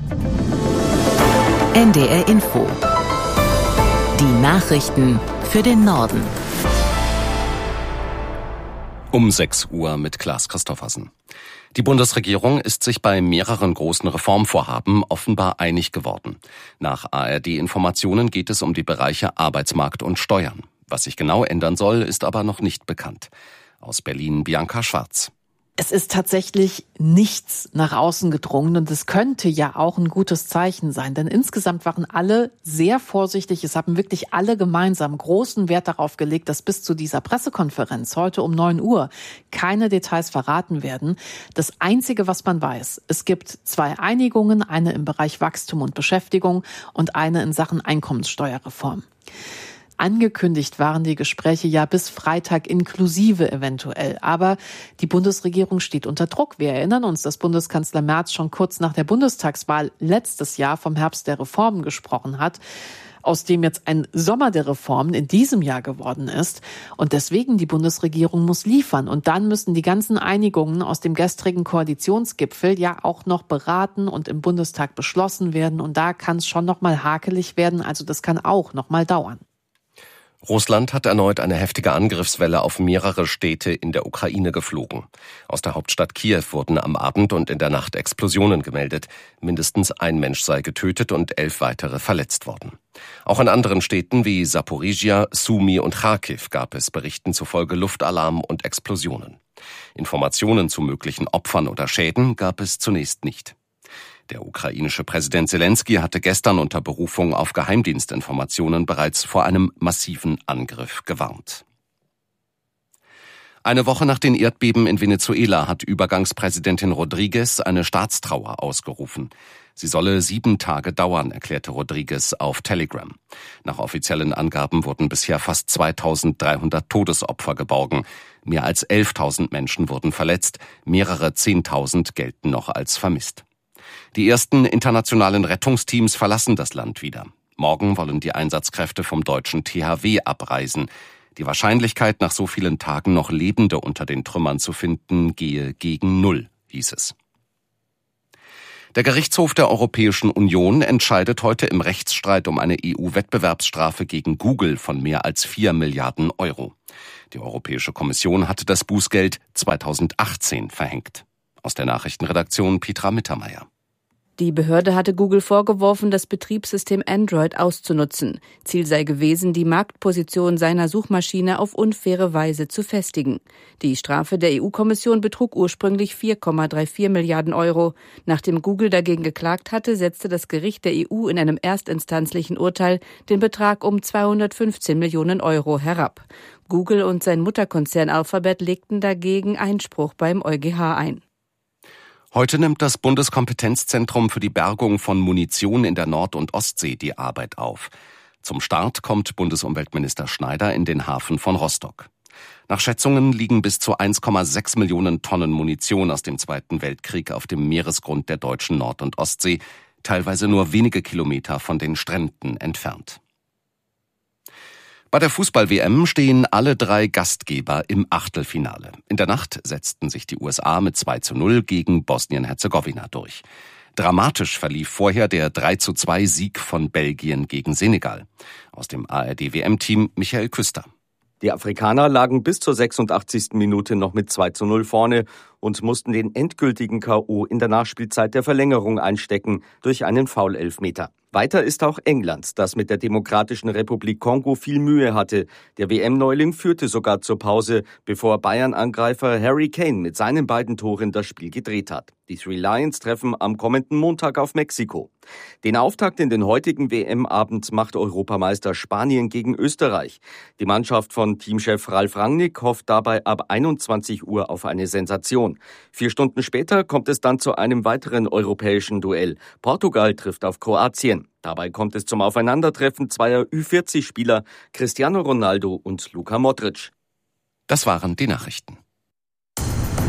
NDR Info. Die Nachrichten für den Norden. Um 6 Uhr mit Klaas Christoffersen. Die Bundesregierung ist sich bei mehreren großen Reformvorhaben offenbar einig geworden. Nach ARD-Informationen geht es um die Bereiche Arbeitsmarkt und Steuern. Was sich genau ändern soll, ist aber noch nicht bekannt. Aus Berlin Bianca Schwarz. Es ist tatsächlich nichts nach außen gedrungen und es könnte ja auch ein gutes Zeichen sein, denn insgesamt waren alle sehr vorsichtig. Es haben wirklich alle gemeinsam großen Wert darauf gelegt, dass bis zu dieser Pressekonferenz heute um 9 Uhr keine Details verraten werden. Das Einzige, was man weiß, es gibt 2 Einigungen, eine im Bereich Wachstum und Beschäftigung und eine in Sachen Einkommenssteuerreform. Angekündigt waren die Gespräche ja bis Freitag inklusive eventuell. Aber die Bundesregierung steht unter Druck. Wir erinnern uns, dass Bundeskanzler Merz schon kurz nach der Bundestagswahl letztes Jahr vom Herbst der Reformen gesprochen hat, aus dem jetzt ein Sommer der Reformen in diesem Jahr geworden ist. Und deswegen die Bundesregierung muss liefern. Und dann müssen die ganzen Einigungen aus dem gestrigen Koalitionsgipfel ja auch noch beraten und im Bundestag beschlossen werden. Und da kann es schon noch mal hakelig werden. Also das kann auch noch mal dauern. Russland hat erneut eine heftige Angriffswelle auf mehrere Städte in der Ukraine geflogen. Aus der Hauptstadt Kiew wurden am Abend und in der Nacht Explosionen gemeldet. Mindestens ein Mensch sei getötet und 11 weitere verletzt worden. Auch in anderen Städten wie Saporizhia, Sumy und Charkiw gab es Berichten zufolge Luftalarm und Explosionen. Informationen zu möglichen Opfern oder Schäden gab es zunächst nicht. Der ukrainische Präsident Selensky hatte gestern unter Berufung auf Geheimdienstinformationen bereits vor einem massiven Angriff gewarnt. Eine Woche nach den Erdbeben in Venezuela hat Übergangspräsidentin Rodríguez eine Staatstrauer ausgerufen. Sie solle 7 Tage dauern, erklärte Rodríguez auf Telegram. Nach offiziellen Angaben wurden bisher fast 2300 Todesopfer geborgen. Mehr als 11.000 Menschen wurden verletzt, mehrere 10.000 gelten noch als vermisst. Die ersten internationalen Rettungsteams verlassen das Land wieder. Morgen wollen die Einsatzkräfte vom deutschen THW abreisen. Die Wahrscheinlichkeit, nach so vielen Tagen noch Lebende unter den Trümmern zu finden, gehe gegen 0, hieß es. Der Gerichtshof der Europäischen Union entscheidet heute im Rechtsstreit um eine EU-Wettbewerbsstrafe gegen Google von mehr als 4 Milliarden Euro. Die Europäische Kommission hatte das Bußgeld 2018 verhängt. Aus der Nachrichtenredaktion Petra Mittermeier. Die Behörde hatte Google vorgeworfen, das Betriebssystem Android auszunutzen. Ziel sei gewesen, die Marktposition seiner Suchmaschine auf unfaire Weise zu festigen. Die Strafe der EU-Kommission betrug ursprünglich 4,34 Milliarden Euro. Nachdem Google dagegen geklagt hatte, setzte das Gericht der EU in einem erstinstanzlichen Urteil den Betrag um 215 Millionen Euro herab. Google und sein Mutterkonzern Alphabet legten dagegen Einspruch beim EuGH ein. Heute nimmt das Bundeskompetenzzentrum für die Bergung von Munition in der Nord- und Ostsee die Arbeit auf. Zum Start kommt Bundesumweltminister Schneider in den Hafen von Rostock. Nach Schätzungen liegen bis zu 1,6 Millionen Tonnen Munition aus dem Zweiten Weltkrieg auf dem Meeresgrund der deutschen Nord- und Ostsee, teilweise nur wenige Kilometer von den Stränden entfernt. Bei der Fußball-WM stehen alle 3 Gastgeber im Achtelfinale. In der Nacht setzten sich die USA mit 2:0 gegen Bosnien-Herzegowina durch. Dramatisch verlief vorher der 3:2-Sieg von Belgien gegen Senegal. Aus dem ARD-WM-Team Michael Küster. Die Afrikaner lagen bis zur 86. Minute noch mit 2:0 vorne und mussten den endgültigen K.O. in der Nachspielzeit der Verlängerung einstecken durch einen Foul-Elfmeter. Weiter ist auch England, das mit der Demokratischen Republik Kongo viel Mühe hatte. Der WM-Neuling führte sogar zur Pause, bevor Bayern-Angreifer Harry Kane mit seinen beiden Toren das Spiel gedreht hat. Die Three Lions treffen am kommenden Montag auf Mexiko. Den Auftakt in den heutigen WM-Abend macht Europameister Spanien gegen Österreich. Die Mannschaft von Teamchef Ralf Rangnick hofft dabei ab 21 Uhr auf eine Sensation. 4 Stunden später kommt es dann zu einem weiteren europäischen Duell. Portugal trifft auf Kroatien. Dabei kommt es zum Aufeinandertreffen zweier Ü40-Spieler, Cristiano Ronaldo und Luka Modric. Das waren die Nachrichten.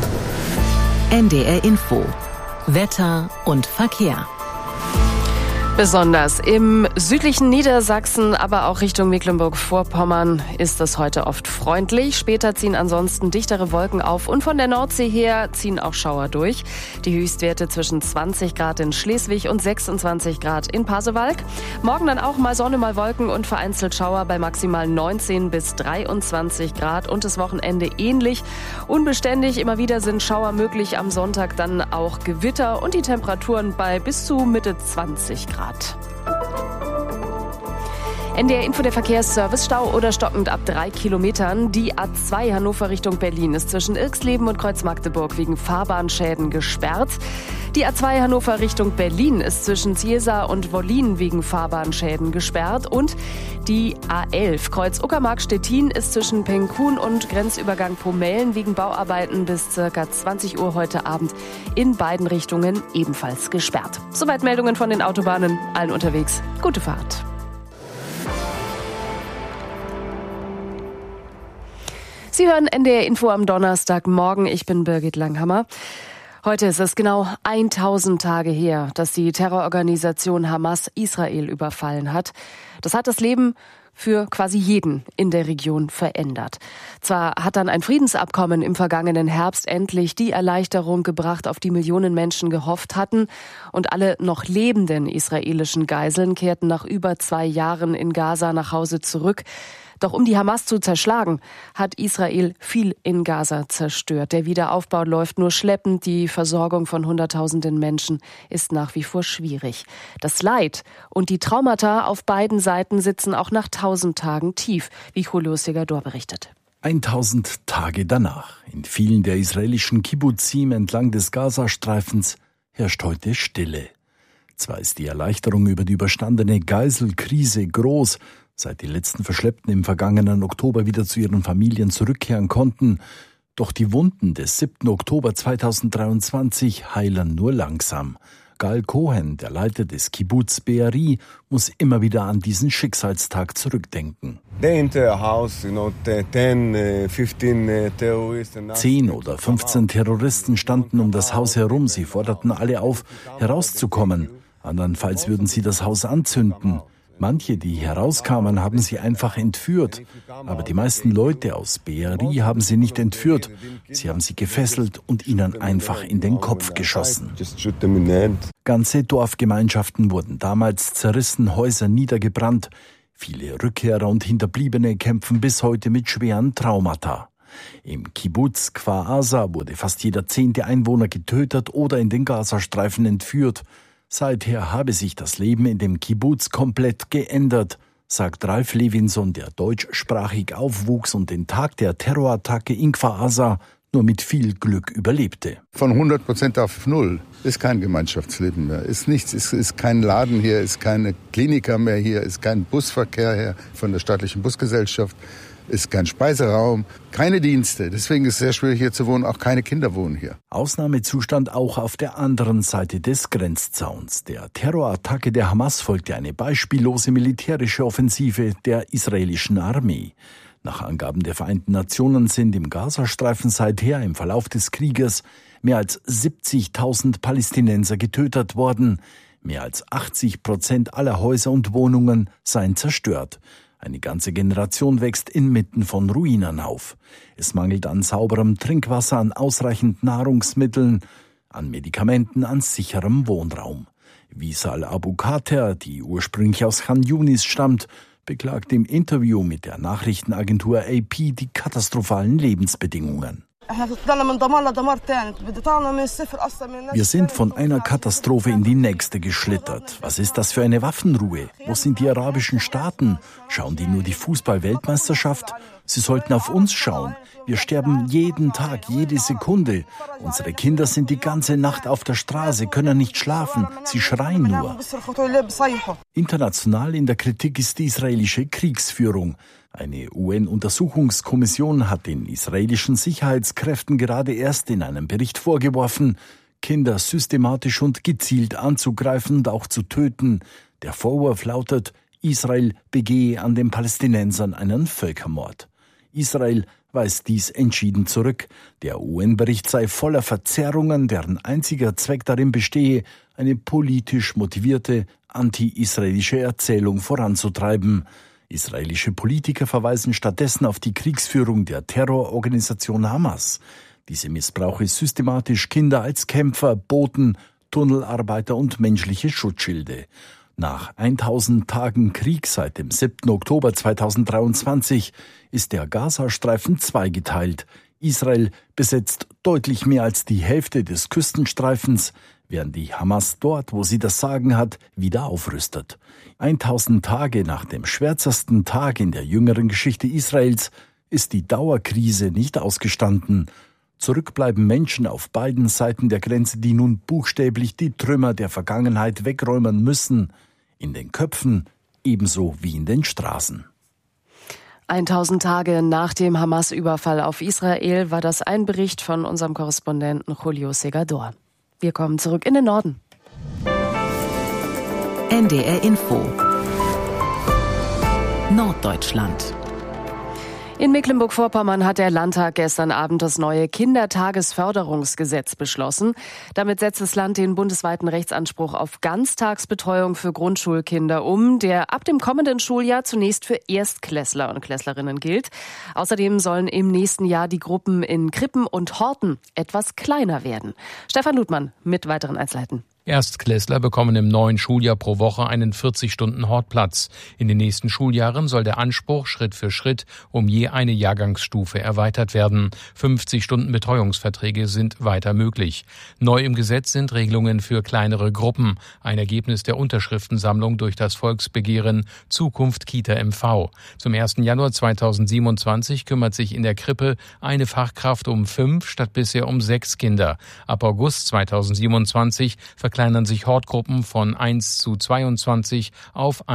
NDR Info. Wetter und Verkehr. Besonders im südlichen Niedersachsen, aber auch Richtung Mecklenburg-Vorpommern ist es heute oft freundlich. Später ziehen ansonsten dichtere Wolken auf und von der Nordsee her ziehen auch Schauer durch. Die Höchstwerte zwischen 20 Grad in Schleswig und 26 Grad in Pasewalk. Morgen dann auch mal Sonne, mal Wolken und vereinzelt Schauer bei maximal 19 bis 23 Grad und das Wochenende ähnlich. Unbeständig, immer wieder sind Schauer möglich, am Sonntag dann auch Gewitter und die Temperaturen bei bis zu Mitte 20 Grad. NDR Info, der Verkehrsservice. Stau oder stockend ab 3 Kilometern. Die A2 Hannover Richtung Berlin ist zwischen Irxleben und Kreuzmagdeburg wegen Fahrbahnschäden gesperrt. Die A2 Hannover Richtung Berlin ist zwischen Ziesa und Wollin wegen Fahrbahnschäden gesperrt. Und die A11 Kreuz Uckermark-Stettin ist zwischen Penkun und Grenzübergang Pomellen wegen Bauarbeiten bis ca. 20 Uhr heute Abend in beiden Richtungen ebenfalls gesperrt. Soweit Meldungen von den Autobahnen. Allen unterwegs. Gute Fahrt. Sie hören NDR Info am Donnerstagmorgen. Ich bin Birgit Langhammer. Heute ist es genau 1000 Tage her, dass die Terrororganisation Hamas Israel überfallen hat. Das hat das Leben für quasi jeden in der Region verändert. Zwar hat dann ein Friedensabkommen im vergangenen Herbst endlich die Erleichterung gebracht, auf die Millionen Menschen gehofft hatten, und alle noch lebenden israelischen Geiseln kehrten nach über 2 Jahren in Gaza nach Hause zurück. Doch um die Hamas zu zerschlagen, hat Israel viel in Gaza zerstört. Der Wiederaufbau läuft nur schleppend. Die Versorgung von Hunderttausenden Menschen ist nach wie vor schwierig. Das Leid und die Traumata auf beiden Seiten sitzen auch nach 1000 Tagen tief, wie Julio Segador berichtet. 1000 Tage danach. In vielen der israelischen Kibbuzim entlang des Gazastreifens herrscht heute Stille. Zwar ist die Erleichterung über die überstandene Geiselkrise groß, seit die letzten Verschleppten im vergangenen Oktober wieder zu ihren Familien zurückkehren konnten. Doch die Wunden des 7. Oktober 2023 heilen nur langsam. Gal Cohen, der Leiter des Kibbuz Be'eri, muss immer wieder an diesen Schicksalstag zurückdenken. 10 oder 15 Terroristen standen um das Haus herum. Sie forderten alle auf, herauszukommen. Andernfalls würden sie das Haus anzünden. Manche, die herauskamen, haben sie einfach entführt. Aber die meisten Leute aus Be'eri haben sie nicht entführt. Sie haben sie gefesselt und ihnen einfach in den Kopf geschossen. Ganze Dorfgemeinschaften wurden damals zerrissen, Häuser niedergebrannt. Viele Rückkehrer und Hinterbliebene kämpfen bis heute mit schweren Traumata. Im Kibbuz Kfar Aza wurde fast jeder 10. Einwohner getötet oder in den Gazastreifen entführt. Seither habe sich das Leben in dem Kibbuz komplett geändert, sagt Ralf Levinson, der deutschsprachig aufwuchs und den Tag der Terrorattacke in Kfar Aza nur mit viel Glück überlebte. Von 100% auf 0 ist kein Gemeinschaftsleben mehr, ist nichts, ist kein Laden hier, ist keine Kliniker mehr hier, ist kein Busverkehr her von der staatlichen Busgesellschaft, ist kein Speiseraum, keine Dienste. Deswegen ist es sehr schwierig hier zu wohnen, auch keine Kinder wohnen hier. Ausnahmezustand auch auf der anderen Seite des Grenzzauns. Der Terrorattacke der Hamas folgte eine beispiellose militärische Offensive der israelischen Armee. Nach Angaben der Vereinten Nationen sind im Gazastreifen seither im Verlauf des Krieges mehr als 70.000 Palästinenser getötet worden. Mehr als 80% aller Häuser und Wohnungen seien zerstört. Eine ganze Generation wächst inmitten von Ruinen auf. Es mangelt an sauberem Trinkwasser, an ausreichend Nahrungsmitteln, an Medikamenten, an sicherem Wohnraum. Wisal Abu Kater, die ursprünglich aus Khan Yunis stammt, beklagt im Interview mit der Nachrichtenagentur AP die katastrophalen Lebensbedingungen. Wir sind von einer Katastrophe in die nächste geschlittert. Was ist das für eine Waffenruhe? Wo sind die arabischen Staaten? Schauen die nur die Fußball-Weltmeisterschaft? Sie sollten auf uns schauen. Wir sterben jeden Tag, jede Sekunde. Unsere Kinder sind die ganze Nacht auf der Straße, können nicht schlafen. Sie schreien nur. International in der Kritik ist die israelische Kriegsführung. Eine UN-Untersuchungskommission hat den israelischen Sicherheitskräften gerade erst in einem Bericht vorgeworfen, Kinder systematisch und gezielt anzugreifen und auch zu töten. Der Vorwurf lautet, Israel begehe an den Palästinensern einen Völkermord. Israel weist dies entschieden zurück. Der UN-Bericht sei voller Verzerrungen, deren einziger Zweck darin bestehe, eine politisch motivierte, anti-israelische Erzählung voranzutreiben. Israelische Politiker verweisen stattdessen auf die Kriegsführung der Terrororganisation Hamas. Diese missbrauche systematisch Kinder als Kämpfer, Boten, Tunnelarbeiter und menschliche Schutzschilde. Nach 1000 Tagen Krieg seit dem 7. Oktober 2023 ist der Gazastreifen zweigeteilt. Israel besetzt deutlich mehr als die Hälfte des Küstenstreifens, während die Hamas dort, wo sie das Sagen hat, wieder aufrüstet. 1000 Tage nach dem schwärzesten Tag in der jüngeren Geschichte Israels ist die Dauerkrise nicht ausgestanden. Zurück bleiben Menschen auf beiden Seiten der Grenze, die nun buchstäblich die Trümmer der Vergangenheit wegräumen müssen. In den Köpfen ebenso wie in den Straßen. 1000 Tage nach dem Hamas-Überfall auf Israel war das ein Bericht von unserem Korrespondenten Julio Segador. Wir kommen zurück in den Norden. NDR Info. Norddeutschland. In Mecklenburg-Vorpommern hat der Landtag gestern Abend das neue Kindertagesförderungsgesetz beschlossen. Damit setzt das Land den bundesweiten Rechtsanspruch auf Ganztagsbetreuung für Grundschulkinder um, der ab dem kommenden Schuljahr zunächst für Erstklässler und Klässlerinnen gilt. Außerdem sollen im nächsten Jahr die Gruppen in Krippen und Horten etwas kleiner werden. Stefan Ludmann mit weiteren Einzelheiten. Erstklässler bekommen im neuen Schuljahr pro Woche einen 40-Stunden-Hortplatz. In den nächsten Schuljahren soll der Anspruch Schritt für Schritt um je eine Jahrgangsstufe erweitert werden. 50 Stunden Betreuungsverträge sind weiter möglich. Neu im Gesetz sind Regelungen für kleinere Gruppen, ein Ergebnis der Unterschriftensammlung durch das Volksbegehren Zukunft Kita MV. Zum 1. Januar 2027 kümmert sich in der Krippe eine Fachkraft um 5 statt bisher um 6 Kinder. Ab August 2027 verkleinern sich Hortgruppen von 1:22 auf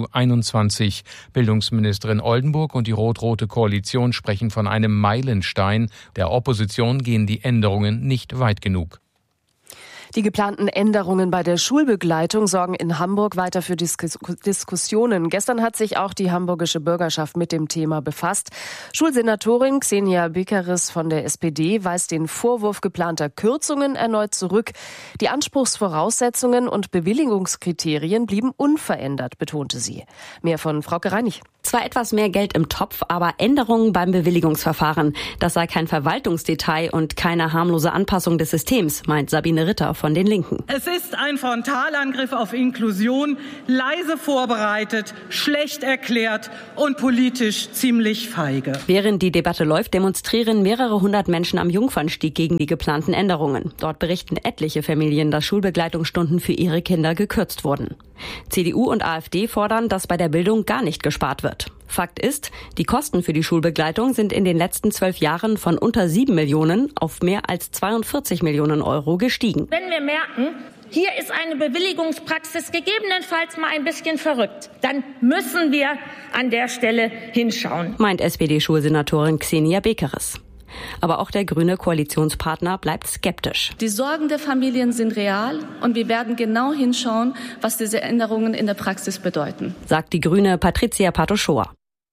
1:21. Bildungsministerin Oldenburg und die rot-rote Koalition sprechen von einem Meilenstein. Der Opposition gehen die Änderungen nicht weit genug. Die geplanten Änderungen bei der Schulbegleitung sorgen in Hamburg weiter für Diskussionen. Gestern hat sich auch die hamburgische Bürgerschaft mit dem Thema befasst. Schulsenatorin Xenia Bekeres von der SPD weist den Vorwurf geplanter Kürzungen erneut zurück. Die Anspruchsvoraussetzungen und Bewilligungskriterien blieben unverändert, betonte sie. Mehr von Frauke Reinig. Zwar etwas mehr Geld im Topf, aber Änderungen beim Bewilligungsverfahren. Das sei kein Verwaltungsdetail und keine harmlose Anpassung des Systems, meint Sabine Ritter von den Linken. Es ist ein Frontalangriff auf Inklusion, leise vorbereitet, schlecht erklärt und politisch ziemlich feige. Während die Debatte läuft, demonstrieren mehrere hundert Menschen am Jungfernstieg gegen die geplanten Änderungen. Dort berichten etliche Familien, dass Schulbegleitungsstunden für ihre Kinder gekürzt wurden. CDU und AfD fordern, dass bei der Bildung gar nicht gespart wird. Fakt ist, die Kosten für die Schulbegleitung sind in den letzten 12 Jahren von unter 7 Millionen auf mehr als 42 Millionen Euro gestiegen. Wenn wir merken, hier ist eine Bewilligungspraxis gegebenenfalls mal ein bisschen verrückt, dann müssen wir an der Stelle hinschauen, meint SPD-Schulsenatorin Xenia Bekeres. Aber auch der grüne Koalitionspartner bleibt skeptisch. Die Sorgen der Familien sind real und wir werden genau hinschauen, was diese Änderungen in der Praxis bedeuten, sagt die Grüne Patricia Pato-Schoa.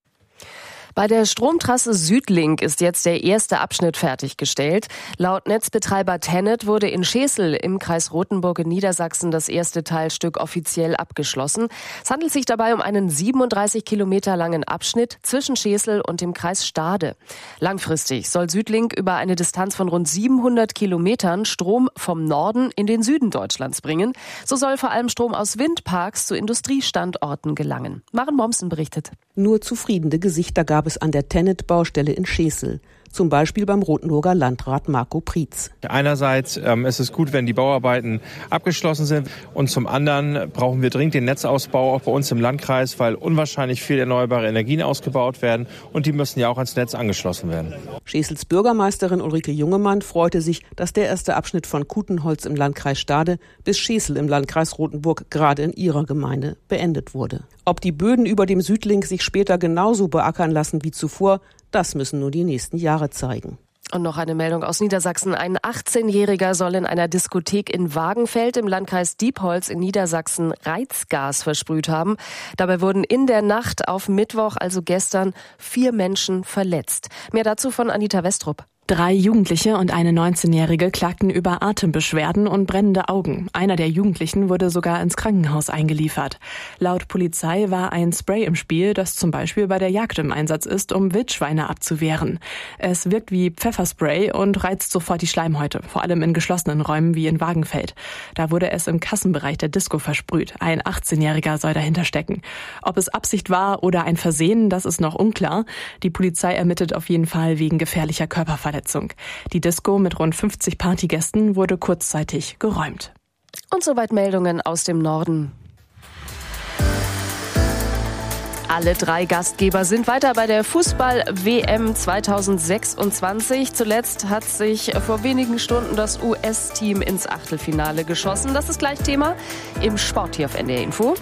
Bei der Stromtrasse Südlink ist jetzt der erste Abschnitt fertiggestellt. Laut Netzbetreiber TenneT wurde in Schesel im Kreis Rothenburg in Niedersachsen das erste Teilstück offiziell abgeschlossen. Es handelt sich dabei um einen 37 Kilometer langen Abschnitt zwischen Schesel und dem Kreis Stade. Langfristig soll Südlink über eine Distanz von rund 700 Kilometern Strom vom Norden in den Süden Deutschlands bringen. So soll vor allem Strom aus Windparks zu Industriestandorten gelangen. Maren Mommsen berichtet. Nur zufriedene Gesichter gab es an der TenneT-Baustelle in Schesel. Zum Beispiel beim Rothenburger Landrat Marco Prietz. Einerseits ist es gut, wenn die Bauarbeiten abgeschlossen sind. Und zum anderen brauchen wir dringend den Netzausbau auch bei uns im Landkreis, weil unwahrscheinlich viel erneuerbare Energien ausgebaut werden. Und die müssen ja auch ans Netz angeschlossen werden. Schesels Bürgermeisterin Ulrike Jungemann freute sich, dass der erste Abschnitt von Kutenholz im Landkreis Stade bis Schesel im Landkreis Rothenburg gerade in ihrer Gemeinde beendet wurde. Ob die Böden über dem Südlink sich später genauso beackern lassen wie zuvor, das müssen nur die nächsten Jahre zeigen. Und noch eine Meldung aus Niedersachsen. Ein 18-Jähriger soll in einer Diskothek in Wagenfeld im Landkreis Diepholz in Niedersachsen Reizgas versprüht haben. Dabei wurden in der Nacht auf Mittwoch, also gestern, 4 Menschen verletzt. Mehr dazu von Anita Westrup. 3 Jugendliche und eine 19-Jährige klagten über Atembeschwerden und brennende Augen. Einer der Jugendlichen wurde sogar ins Krankenhaus eingeliefert. Laut Polizei war ein Spray im Spiel, das zum Beispiel bei der Jagd im Einsatz ist, um Wildschweine abzuwehren. Es wirkt wie Pfefferspray und reizt sofort die Schleimhäute, vor allem in geschlossenen Räumen wie in Wagenfeld. Da wurde es im Kassenbereich der Disco versprüht. Ein 18-Jähriger soll dahinter stecken. Ob es Absicht war oder ein Versehen, das ist noch unklar. Die Polizei ermittelt auf jeden Fall wegen gefährlicher Körperverletzung. Die Disco mit rund 50 Partygästen wurde kurzzeitig geräumt. Und soweit Meldungen aus dem Norden. Alle 3 Gastgeber sind weiter bei der Fußball-WM 2026. Zuletzt hat sich vor wenigen Stunden das US-Team ins Achtelfinale geschossen. Das ist gleich Thema im Sport hier auf NDR Info.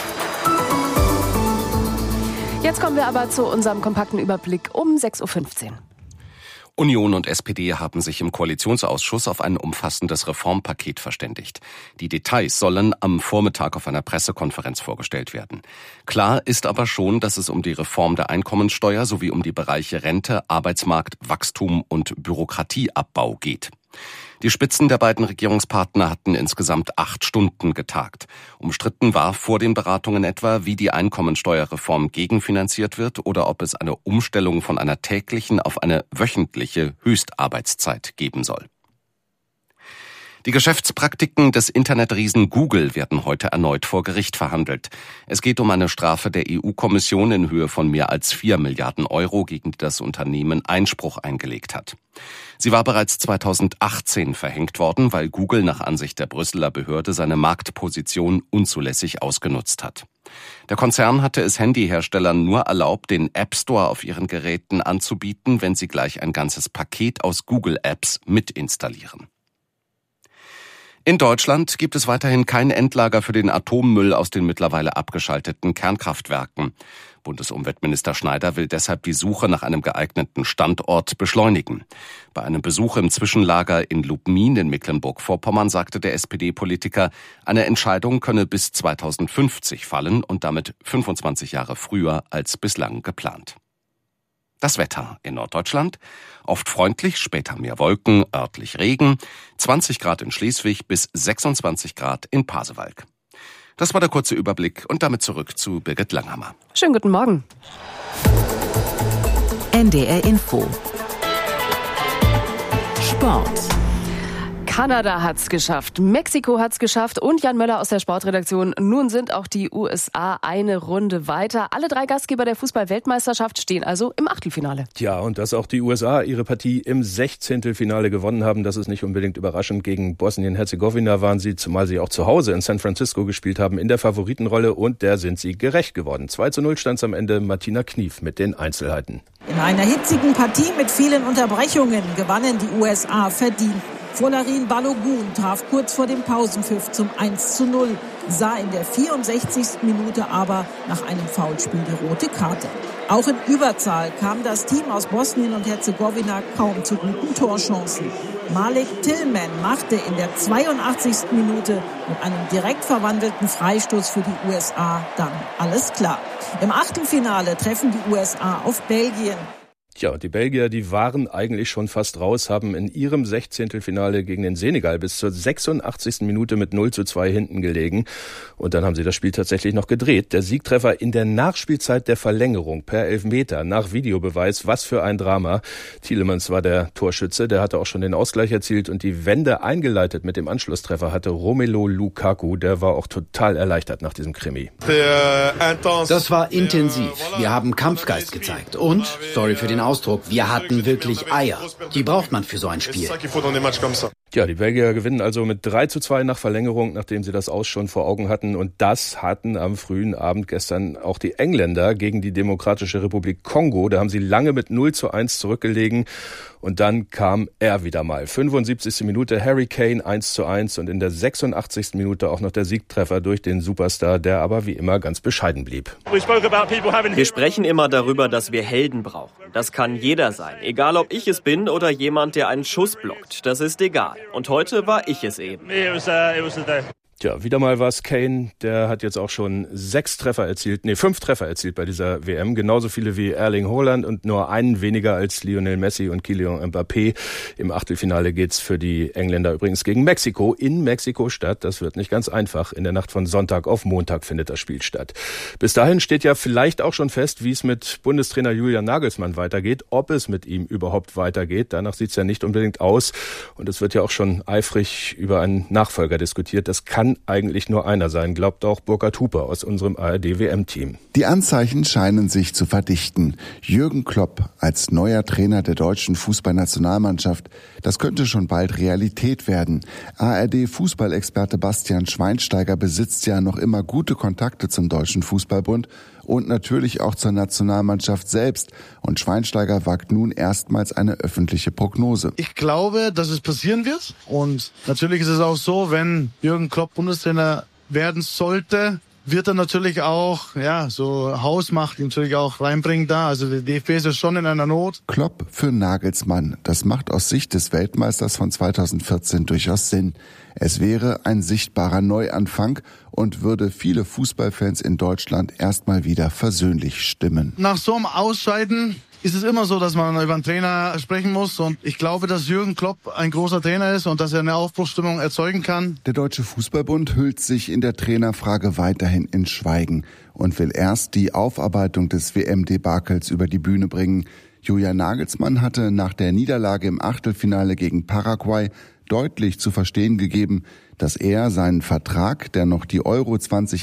Jetzt kommen wir aber zu unserem kompakten Überblick um 6.15 Uhr. Union und SPD haben sich im Koalitionsausschuss auf ein umfassendes Reformpaket verständigt. Die Details sollen am Vormittag auf einer Pressekonferenz vorgestellt werden. Klar ist aber schon, dass es um die Reform der Einkommensteuer sowie um die Bereiche Rente, Arbeitsmarkt, Wachstum und Bürokratieabbau geht. Die Spitzen der beiden Regierungspartner hatten insgesamt 8 Stunden getagt. Umstritten war vor den Beratungen etwa, wie die Einkommensteuerreform gegenfinanziert wird oder ob es eine Umstellung von einer täglichen auf eine wöchentliche Höchstarbeitszeit geben soll. Die Geschäftspraktiken des Internetriesen Google werden heute erneut vor Gericht verhandelt. Es geht um eine Strafe der EU-Kommission in Höhe von mehr als 4 Milliarden Euro, gegen die das Unternehmen Einspruch eingelegt hat. Sie war bereits 2018 verhängt worden, weil Google nach Ansicht der Brüsseler Behörde seine Marktposition unzulässig ausgenutzt hat. Der Konzern hatte es Handyherstellern nur erlaubt, den App Store auf ihren Geräten anzubieten, wenn sie gleich ein ganzes Paket aus Google-Apps mitinstallieren. In Deutschland gibt es weiterhin kein Endlager für den Atommüll aus den mittlerweile abgeschalteten Kernkraftwerken. Bundesumweltminister Schneider will deshalb die Suche nach einem geeigneten Standort beschleunigen. Bei einem Besuch im Zwischenlager in Lubmin in Mecklenburg-Vorpommern sagte der SPD-Politiker, eine Entscheidung könne bis 2050 fallen und damit 25 Jahre früher als bislang geplant. Das Wetter in Norddeutschland: oft freundlich, später mehr Wolken, örtlich Regen, 20 Grad in Schleswig bis 26 Grad in Pasewalk. Das war der kurze Überblick und damit zurück zu Birgit Langhammer. Schönen guten Morgen. NDR Info. Sport. Kanada hat's geschafft, Mexiko hat's geschafft und Jan Möller aus der Sportredaktion. Nun sind auch die USA eine Runde weiter. Alle 3 Gastgeber der Fußball-Weltmeisterschaft stehen also im Achtelfinale. Ja, und dass auch die USA ihre Partie im 16. Finale gewonnen haben, das ist nicht unbedingt überraschend. Gegen Bosnien-Herzegowina waren sie, zumal sie auch zu Hause in San Francisco gespielt haben, in der Favoritenrolle und der sind sie gerecht geworden. 2:0 stand's am Ende. Martina Knief mit den Einzelheiten. In einer hitzigen Partie mit vielen Unterbrechungen gewannen die USA verdient. Folarin Balogun traf kurz vor dem Pausenpfiff zum 1:0, sah in der 64. Minute aber nach einem Foulspiel die rote Karte. Auch in Überzahl kam das Team aus Bosnien und Herzegowina kaum zu guten Torchancen. Malik Tillman machte in der 82. Minute mit einem direkt verwandelten Freistoß für die USA dann alles klar. Im Achtelfinale treffen die USA auf Belgien. Tja, die Belgier, die waren eigentlich schon fast raus, haben in ihrem 16. Finale gegen den Senegal bis zur 86. Minute mit 0:2 hinten gelegen. Und dann haben sie das Spiel tatsächlich noch gedreht. Der Siegtreffer in der Nachspielzeit der Verlängerung per Elfmeter nach Videobeweis. Was für ein Drama. Tielemans war der Torschütze, der hatte auch schon den Ausgleich erzielt und die Wende eingeleitet mit dem Anschlusstreffer hatte Romelu Lukaku. Der war auch total erleichtert nach diesem Krimi. Das war intensiv. Wir haben Kampfgeist gezeigt und, sorry für den Ausdruck, wir hatten wirklich Eier. Die braucht man für so ein Spiel. Ja, die Belgier gewinnen also mit 3:2 nach Verlängerung, nachdem sie das Aus schon vor Augen hatten. Und das hatten am frühen Abend gestern auch die Engländer gegen die Demokratische Republik Kongo. Da haben sie lange mit 0:1 zurückgelegen. Und dann kam er wieder mal. 75. Minute Harry Kane 1:1 und in der 86. Minute auch noch der Siegtreffer durch den Superstar, der aber wie immer ganz bescheiden blieb. Wir sprechen immer darüber, dass wir Helden brauchen. Das kann jeder sein. Egal, ob ich es bin oder jemand, der einen Schuss blockt. Das ist egal. Und heute war ich es eben. Tja, wieder mal was. Kane, der hat jetzt auch schon 5 Treffer erzielt bei dieser WM. Genauso viele wie Erling Haaland und nur einen weniger als Lionel Messi und Kylian Mbappé. Im Achtelfinale geht's für die Engländer übrigens gegen Mexiko in Mexiko-Stadt. Das wird nicht ganz einfach. In der Nacht von Sonntag auf Montag findet das Spiel statt. Bis dahin steht ja vielleicht auch schon fest, wie es mit Bundestrainer Julian Nagelsmann weitergeht, ob es mit ihm überhaupt weitergeht. Danach sieht's ja nicht unbedingt aus. Und es wird ja auch schon eifrig über einen Nachfolger diskutiert. Das kann eigentlich nur einer sein, glaubt auch Burkhard Huper aus unserem ARD-WM-Team. Die Anzeichen scheinen sich zu verdichten. Jürgen Klopp als neuer Trainer der deutschen Fußballnationalmannschaft, das könnte schon bald Realität werden. ARD-Fußballexperte Bastian Schweinsteiger besitzt ja noch immer gute Kontakte zum Deutschen Fußballbund und natürlich auch zur Nationalmannschaft selbst. Und Schweinsteiger wagt nun erstmals eine öffentliche Prognose. Ich glaube, dass es passieren wird. Und natürlich ist es auch so, wenn Jürgen Klopp Bundestrainer werden sollte, wird er natürlich auch, so Hausmacht natürlich auch reinbringen da. Also der DFB ist ja schon in einer Not. Klopp für Nagelsmann. Das macht aus Sicht des Weltmeisters von 2014 durchaus Sinn. Es wäre ein sichtbarer Neuanfang und würde viele Fußballfans in Deutschland erstmal wieder versöhnlich stimmen. Nach so einem Ausscheiden ist es immer so, dass man über einen Trainer sprechen muss. Und ich glaube, dass Jürgen Klopp ein großer Trainer ist und dass er eine Aufbruchsstimmung erzeugen kann. Der Deutsche Fußballbund hüllt sich in der Trainerfrage weiterhin in Schweigen und will erst die Aufarbeitung des WM-Debakels über die Bühne bringen. Julian Nagelsmann hatte nach der Niederlage im Achtelfinale gegen Paraguay deutlich zu verstehen gegeben, dass er seinen Vertrag, der noch die Euro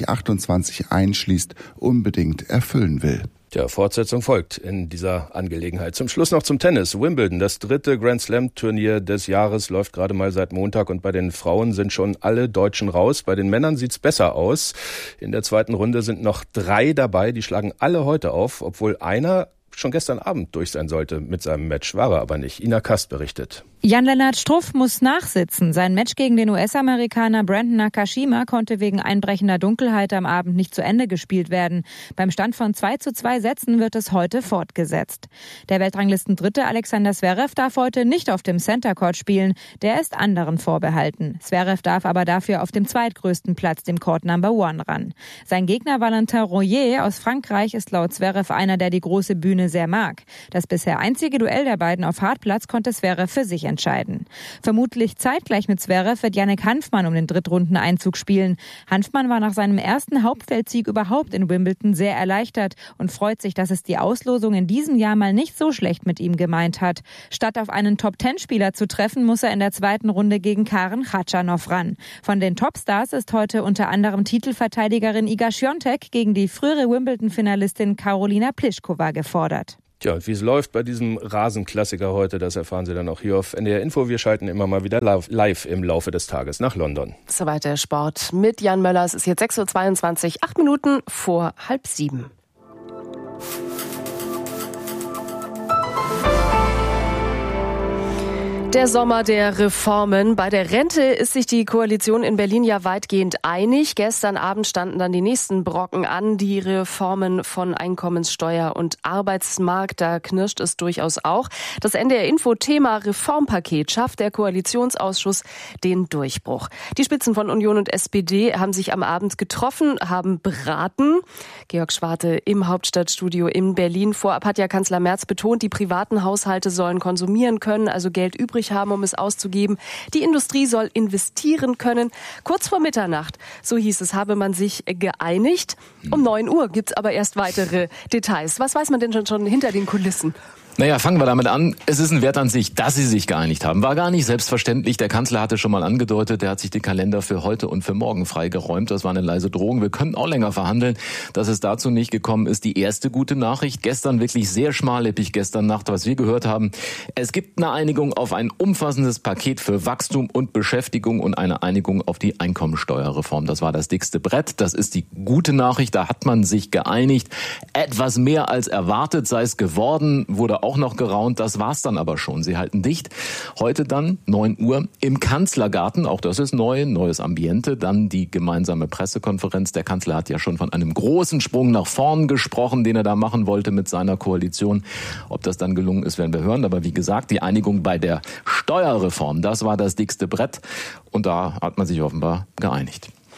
2028 einschließt, unbedingt erfüllen will. Ja, Fortsetzung folgt in dieser Angelegenheit. Zum Schluss noch zum Tennis. Wimbledon, das 3. Grand-Slam-Turnier des Jahres, läuft gerade mal seit Montag und bei den Frauen sind schon alle Deutschen raus. Bei den Männern sieht's besser aus. In der zweiten Runde sind noch 3 dabei, die schlagen alle heute auf, obwohl einer schon gestern Abend durch sein sollte mit seinem Match, war er aber nicht. Ina Kast berichtet. Jan-Lennart Struff muss nachsitzen. Sein Match gegen den US-Amerikaner Brandon Nakashima konnte wegen einbrechender Dunkelheit am Abend nicht zu Ende gespielt werden. Beim Stand von 2:2 Sätzen wird es heute fortgesetzt. Der Weltranglisten-Dritte Alexander Zverev darf heute nicht auf dem Center Court spielen. Der ist anderen vorbehalten. Zverev darf aber dafür auf dem zweitgrößten Platz, dem Court Number 1, ran. Sein Gegner Valentin Royer aus Frankreich ist laut Zverev einer, der die große Bühne sehr mag. Das bisher einzige Duell der beiden auf Hartplatz konnte Zverev für sich entscheiden. Vermutlich zeitgleich mit Zverev wird Yannick Hanfmann um den Drittrundeneinzug spielen. Hanfmann war nach seinem ersten Hauptfeldsieg überhaupt in Wimbledon sehr erleichtert und freut sich, dass es die Auslosung in diesem Jahr mal nicht so schlecht mit ihm gemeint hat. Statt auf einen Top-10-Spieler zu treffen, muss er in der zweiten Runde gegen Karen Khachanov ran. Von den Topstars ist heute unter anderem Titelverteidigerin Iga Świątek gegen die frühere Wimbledon-Finalistin Karolina Pliskova gefordert. Tja, und wie es läuft bei diesem Rasenklassiker heute, das erfahren Sie dann auch hier auf NDR Info. Wir schalten immer mal wieder live im Laufe des Tages nach London. Soweit der Sport mit Jan Möller. Es ist jetzt 6:22 Uhr, 8 Minuten vor 6:30. Der Sommer der Reformen. Bei der Rente ist sich die Koalition in Berlin ja weitgehend einig. Gestern Abend standen dann die nächsten Brocken an, die Reformen von Einkommenssteuer und Arbeitsmarkt. Da knirscht es durchaus auch. Das NDR-Info-Thema Reformpaket schafft der Koalitionsausschuss den Durchbruch. Die Spitzen von Union und SPD haben sich am Abend getroffen, haben beraten. Georg Schwarte im Hauptstadtstudio in Berlin. Vorab hat ja Kanzler Merz betont, die privaten Haushalte sollen konsumieren können, also Geld übrig haben, um es auszugeben. Die Industrie soll investieren können. Kurz vor Mitternacht, so hieß es, habe man sich geeinigt. Um 9 Uhr gibt's aber erst weitere Details. Was weiß man denn schon hinter den Kulissen? Naja, fangen wir damit an. Es ist ein Wert an sich, dass sie sich geeinigt haben. War gar nicht selbstverständlich. Der Kanzler hatte schon mal angedeutet, der hat sich den Kalender für heute und für morgen freigeräumt. Das war eine leise Drohung. Wir können auch länger verhandeln. Dass es dazu nicht gekommen ist, die erste gute Nachricht. Gestern wirklich sehr schmallippig, gestern Nacht, was wir gehört haben. Es gibt eine Einigung auf ein umfassendes Paket für Wachstum und Beschäftigung und eine Einigung auf die Einkommensteuerreform. Das war das dickste Brett. Das ist die gute Nachricht. Da hat man sich geeinigt. Etwas mehr als erwartet sei es geworden, wurde auch noch geraunt, das war's dann aber schon. Sie halten dicht. Heute dann 9 Uhr im Kanzlergarten, auch das ist neu, neues Ambiente, dann die gemeinsame Pressekonferenz. Der Kanzler hat ja schon von einem großen Sprung nach vorn gesprochen, den er da machen wollte mit seiner Koalition. Ob das dann gelungen ist, werden wir hören. Aber wie gesagt, die Einigung bei der Steuerreform, das war das dickste Brett und da hat man sich offenbar geeinigt.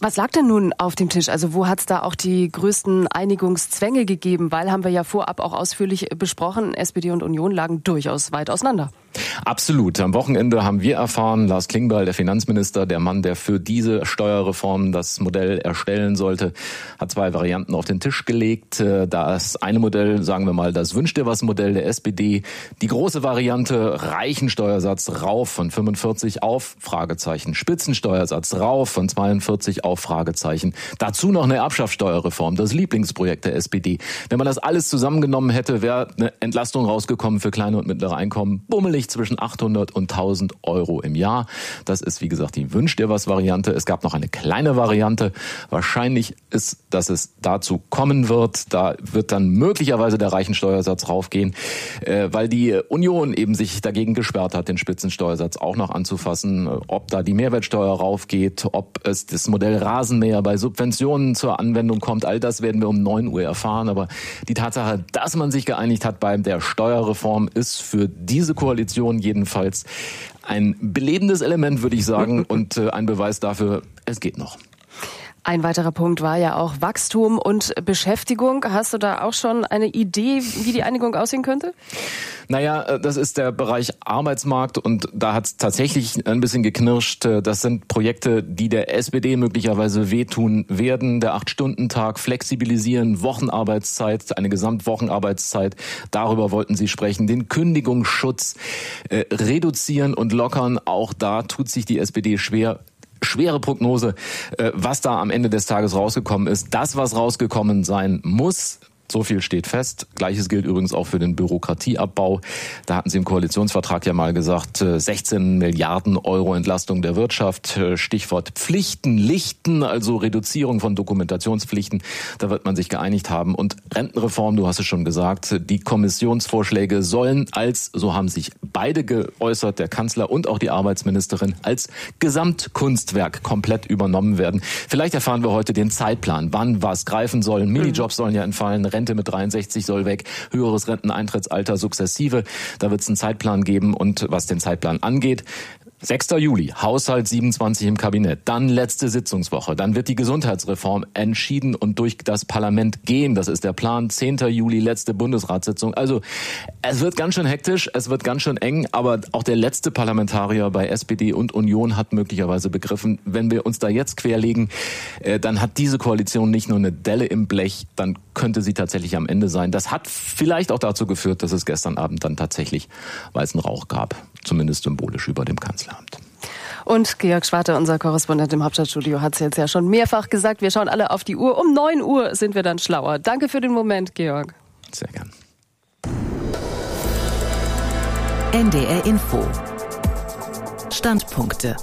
Was lag denn nun auf dem Tisch? Also wo hat es da auch die größten Einigungszwänge gegeben? Weil, haben wir ja vorab auch ausführlich besprochen, SPD und Union lagen durchaus weit auseinander. Absolut. Am Wochenende haben wir erfahren, Lars Klingbeil, der Finanzminister, der Mann, der für diese Steuerreform das Modell erstellen sollte, hat 2 Varianten auf den Tisch gelegt. Das eine Modell, sagen wir mal, das Wünsch-dir-was-Modell der SPD. Die große Variante, Reichensteuersatz rauf von 45 auf, Fragezeichen. Spitzensteuersatz rauf von 42 auf, Fragezeichen. Dazu noch eine Erbschaftssteuerreform, das Lieblingsprojekt der SPD. Wenn man das alles zusammengenommen hätte, wäre eine Entlastung rausgekommen für kleine und mittlere Einkommen. Bummelig zwischen 800 und 1000 Euro im Jahr. Das ist, wie gesagt, die Wünsch-dir-was-Variante. Es gab noch eine kleine Variante. Wahrscheinlich ist, dass es dazu kommen wird. Da wird dann möglicherweise der Reichensteuersatz raufgehen, weil die Union eben sich dagegen gesperrt hat, den Spitzensteuersatz auch noch anzufassen. Ob da die Mehrwertsteuer raufgeht, ob es das Modell Rasenmäher bei Subventionen zur Anwendung kommt, all das werden wir um 9 Uhr erfahren. Aber die Tatsache, dass man sich geeinigt hat bei der Steuerreform, ist für diese Koalition jedenfalls ein belebendes Element, würde ich sagen, und ein Beweis dafür, es geht noch. Ein weiterer Punkt war ja auch Wachstum und Beschäftigung. Hast du da auch schon eine Idee, wie die Einigung aussehen könnte? Naja, das ist der Bereich Arbeitsmarkt und da hat es tatsächlich ein bisschen geknirscht. Das sind Projekte, die der SPD möglicherweise wehtun werden. Der 8-Stunden-Tag, flexibilisieren, Wochenarbeitszeit, eine Gesamtwochenarbeitszeit. Darüber wollten sie sprechen. Den Kündigungsschutz reduzieren und lockern. Auch da tut sich die SPD schwer. Schwere Prognose, was da am Ende des Tages rausgekommen ist. Das, was rausgekommen sein muss, so viel steht fest. Gleiches gilt übrigens auch für den Bürokratieabbau. Da hatten Sie im Koalitionsvertrag ja mal gesagt, 16 Milliarden Euro Entlastung der Wirtschaft. Stichwort Pflichten, Lichten, also Reduzierung von Dokumentationspflichten. Da wird man sich geeinigt haben. Und Rentenreform, du hast es schon gesagt, die Kommissionsvorschläge sollen als, so haben sich beide geäußert, der Kanzler und auch die Arbeitsministerin, als Gesamtkunstwerk komplett übernommen werden. Vielleicht erfahren wir heute den Zeitplan, wann was greifen soll. Minijobs sollen ja entfallen, Rente mit 63 soll weg, höheres Renteneintrittsalter sukzessive. Da wird es einen Zeitplan geben und was den Zeitplan angeht, 6. Juli, Haushalt 27 im Kabinett, dann letzte Sitzungswoche, dann wird die Gesundheitsreform entschieden und durch das Parlament gehen. Das ist der Plan. 10. Juli, letzte Bundesratssitzung. Also es wird ganz schön hektisch, es wird ganz schön eng, aber auch der letzte Parlamentarier bei SPD und Union hat möglicherweise begriffen, wenn wir uns da jetzt querlegen, dann hat diese Koalition nicht nur eine Delle im Blech, dann könnte sie tatsächlich am Ende sein. Das hat vielleicht auch dazu geführt, dass es gestern Abend dann tatsächlich weißen Rauch gab, zumindest symbolisch über dem Kanzleramt. Und Georg Schwarte, unser Korrespondent im Hauptstadtstudio, hat es jetzt ja schon mehrfach gesagt. Wir schauen alle auf die Uhr. Um 9 Uhr sind wir dann schlauer. Danke für den Moment, Georg. Sehr gern. NDR Info. Standpunkte.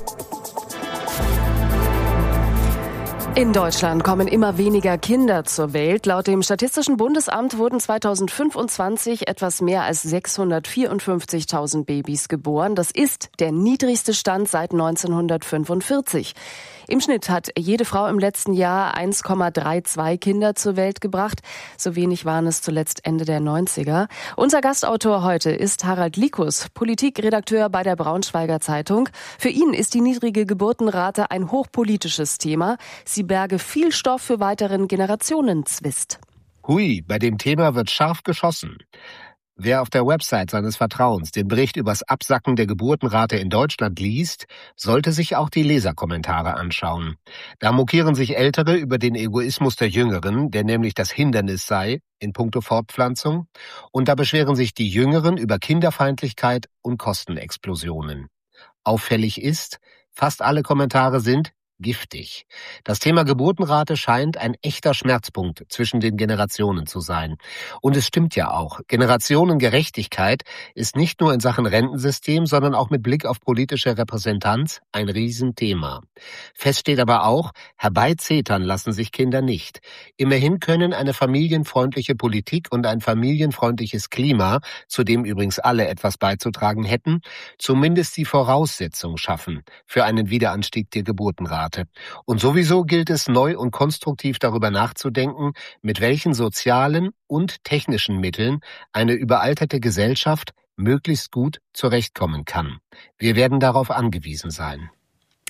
In Deutschland kommen immer weniger Kinder zur Welt. Laut dem Statistischen Bundesamt wurden 2025 etwas mehr als 654.000 Babys geboren. Das ist der niedrigste Stand seit 1945. Im Schnitt hat jede Frau im letzten Jahr 1,32 Kinder zur Welt gebracht. So wenig waren es zuletzt Ende der 90er. Unser Gastautor heute ist Harald Likus, Politikredakteur bei der Braunschweiger Zeitung. Für ihn ist die niedrige Geburtenrate ein hochpolitisches Thema. Sie berge viel Stoff für weiteren Generationenzwist. Hui, bei dem Thema wird scharf geschossen. Wer auf der Website seines Vertrauens den Bericht übers Absacken der Geburtenrate in Deutschland liest, sollte sich auch die Leserkommentare anschauen. Da mokieren sich Ältere über den Egoismus der Jüngeren, der nämlich das Hindernis sei in puncto Fortpflanzung, und da beschweren sich die Jüngeren über Kinderfeindlichkeit und Kostenexplosionen. Auffällig ist, fast alle Kommentare sind giftig. Das Thema Geburtenrate scheint ein echter Schmerzpunkt zwischen den Generationen zu sein. Und es stimmt ja auch. Generationengerechtigkeit ist nicht nur in Sachen Rentensystem, sondern auch mit Blick auf politische Repräsentanz ein Riesenthema. Fest steht aber auch, herbeizetern lassen sich Kinder nicht. Immerhin können eine familienfreundliche Politik und ein familienfreundliches Klima, zu dem übrigens alle etwas beizutragen hätten, zumindest die Voraussetzung schaffen für einen Wiederanstieg der Geburtenrate. Und sowieso gilt es, neu und konstruktiv darüber nachzudenken, mit welchen sozialen und technischen Mitteln eine überalterte Gesellschaft möglichst gut zurechtkommen kann. Wir werden darauf angewiesen sein.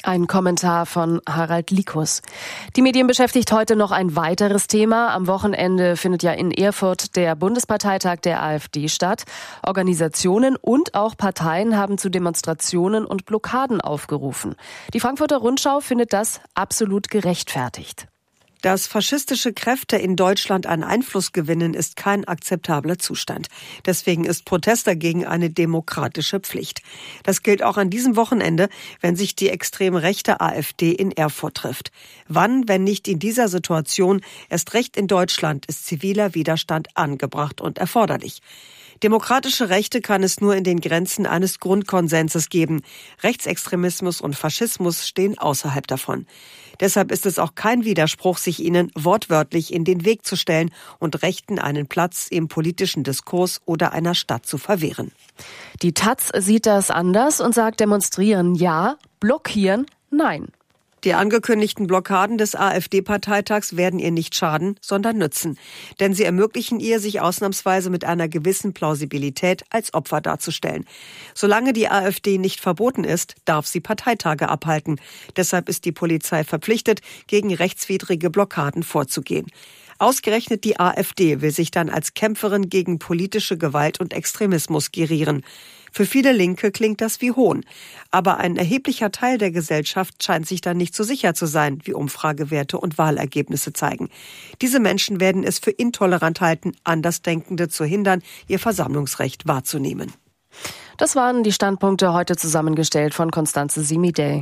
Ein Kommentar von Harald Likus. Die Medien beschäftigt heute noch ein weiteres Thema. Am Wochenende findet ja in Erfurt der Bundesparteitag der AfD statt. Organisationen und auch Parteien haben zu Demonstrationen und Blockaden aufgerufen. Die Frankfurter Rundschau findet das absolut gerechtfertigt. Dass faschistische Kräfte in Deutschland an Einfluss gewinnen, ist kein akzeptabler Zustand. Deswegen ist Protest dagegen eine demokratische Pflicht. Das gilt auch an diesem Wochenende, wenn sich die extrem rechte AfD in Erfurt trifft. Wann, wenn nicht in dieser Situation, erst recht in Deutschland, ist ziviler Widerstand angebracht und erforderlich. Demokratische Rechte kann es nur in den Grenzen eines Grundkonsenses geben. Rechtsextremismus und Faschismus stehen außerhalb davon. Deshalb ist es auch kein Widerspruch, sich ihnen wortwörtlich in den Weg zu stellen und Rechten einen Platz im politischen Diskurs oder einer Stadt zu verwehren. Die taz sieht das anders und sagt, demonstrieren ja, blockieren nein. Die angekündigten Blockaden des AfD-Parteitags werden ihr nicht schaden, sondern nützen. Denn sie ermöglichen ihr, sich ausnahmsweise mit einer gewissen Plausibilität als Opfer darzustellen. Solange die AfD nicht verboten ist, darf sie Parteitage abhalten. Deshalb ist die Polizei verpflichtet, gegen rechtswidrige Blockaden vorzugehen. Ausgerechnet die AfD will sich dann als Kämpferin gegen politische Gewalt und Extremismus gerieren. Für viele Linke klingt das wie Hohn. Aber ein erheblicher Teil der Gesellschaft scheint sich dann nicht so sicher zu sein, wie Umfragewerte und Wahlergebnisse zeigen. Diese Menschen werden es für intolerant halten, Andersdenkende zu hindern, ihr Versammlungsrecht wahrzunehmen. Das waren die Standpunkte heute zusammengestellt von Constanze Simidey.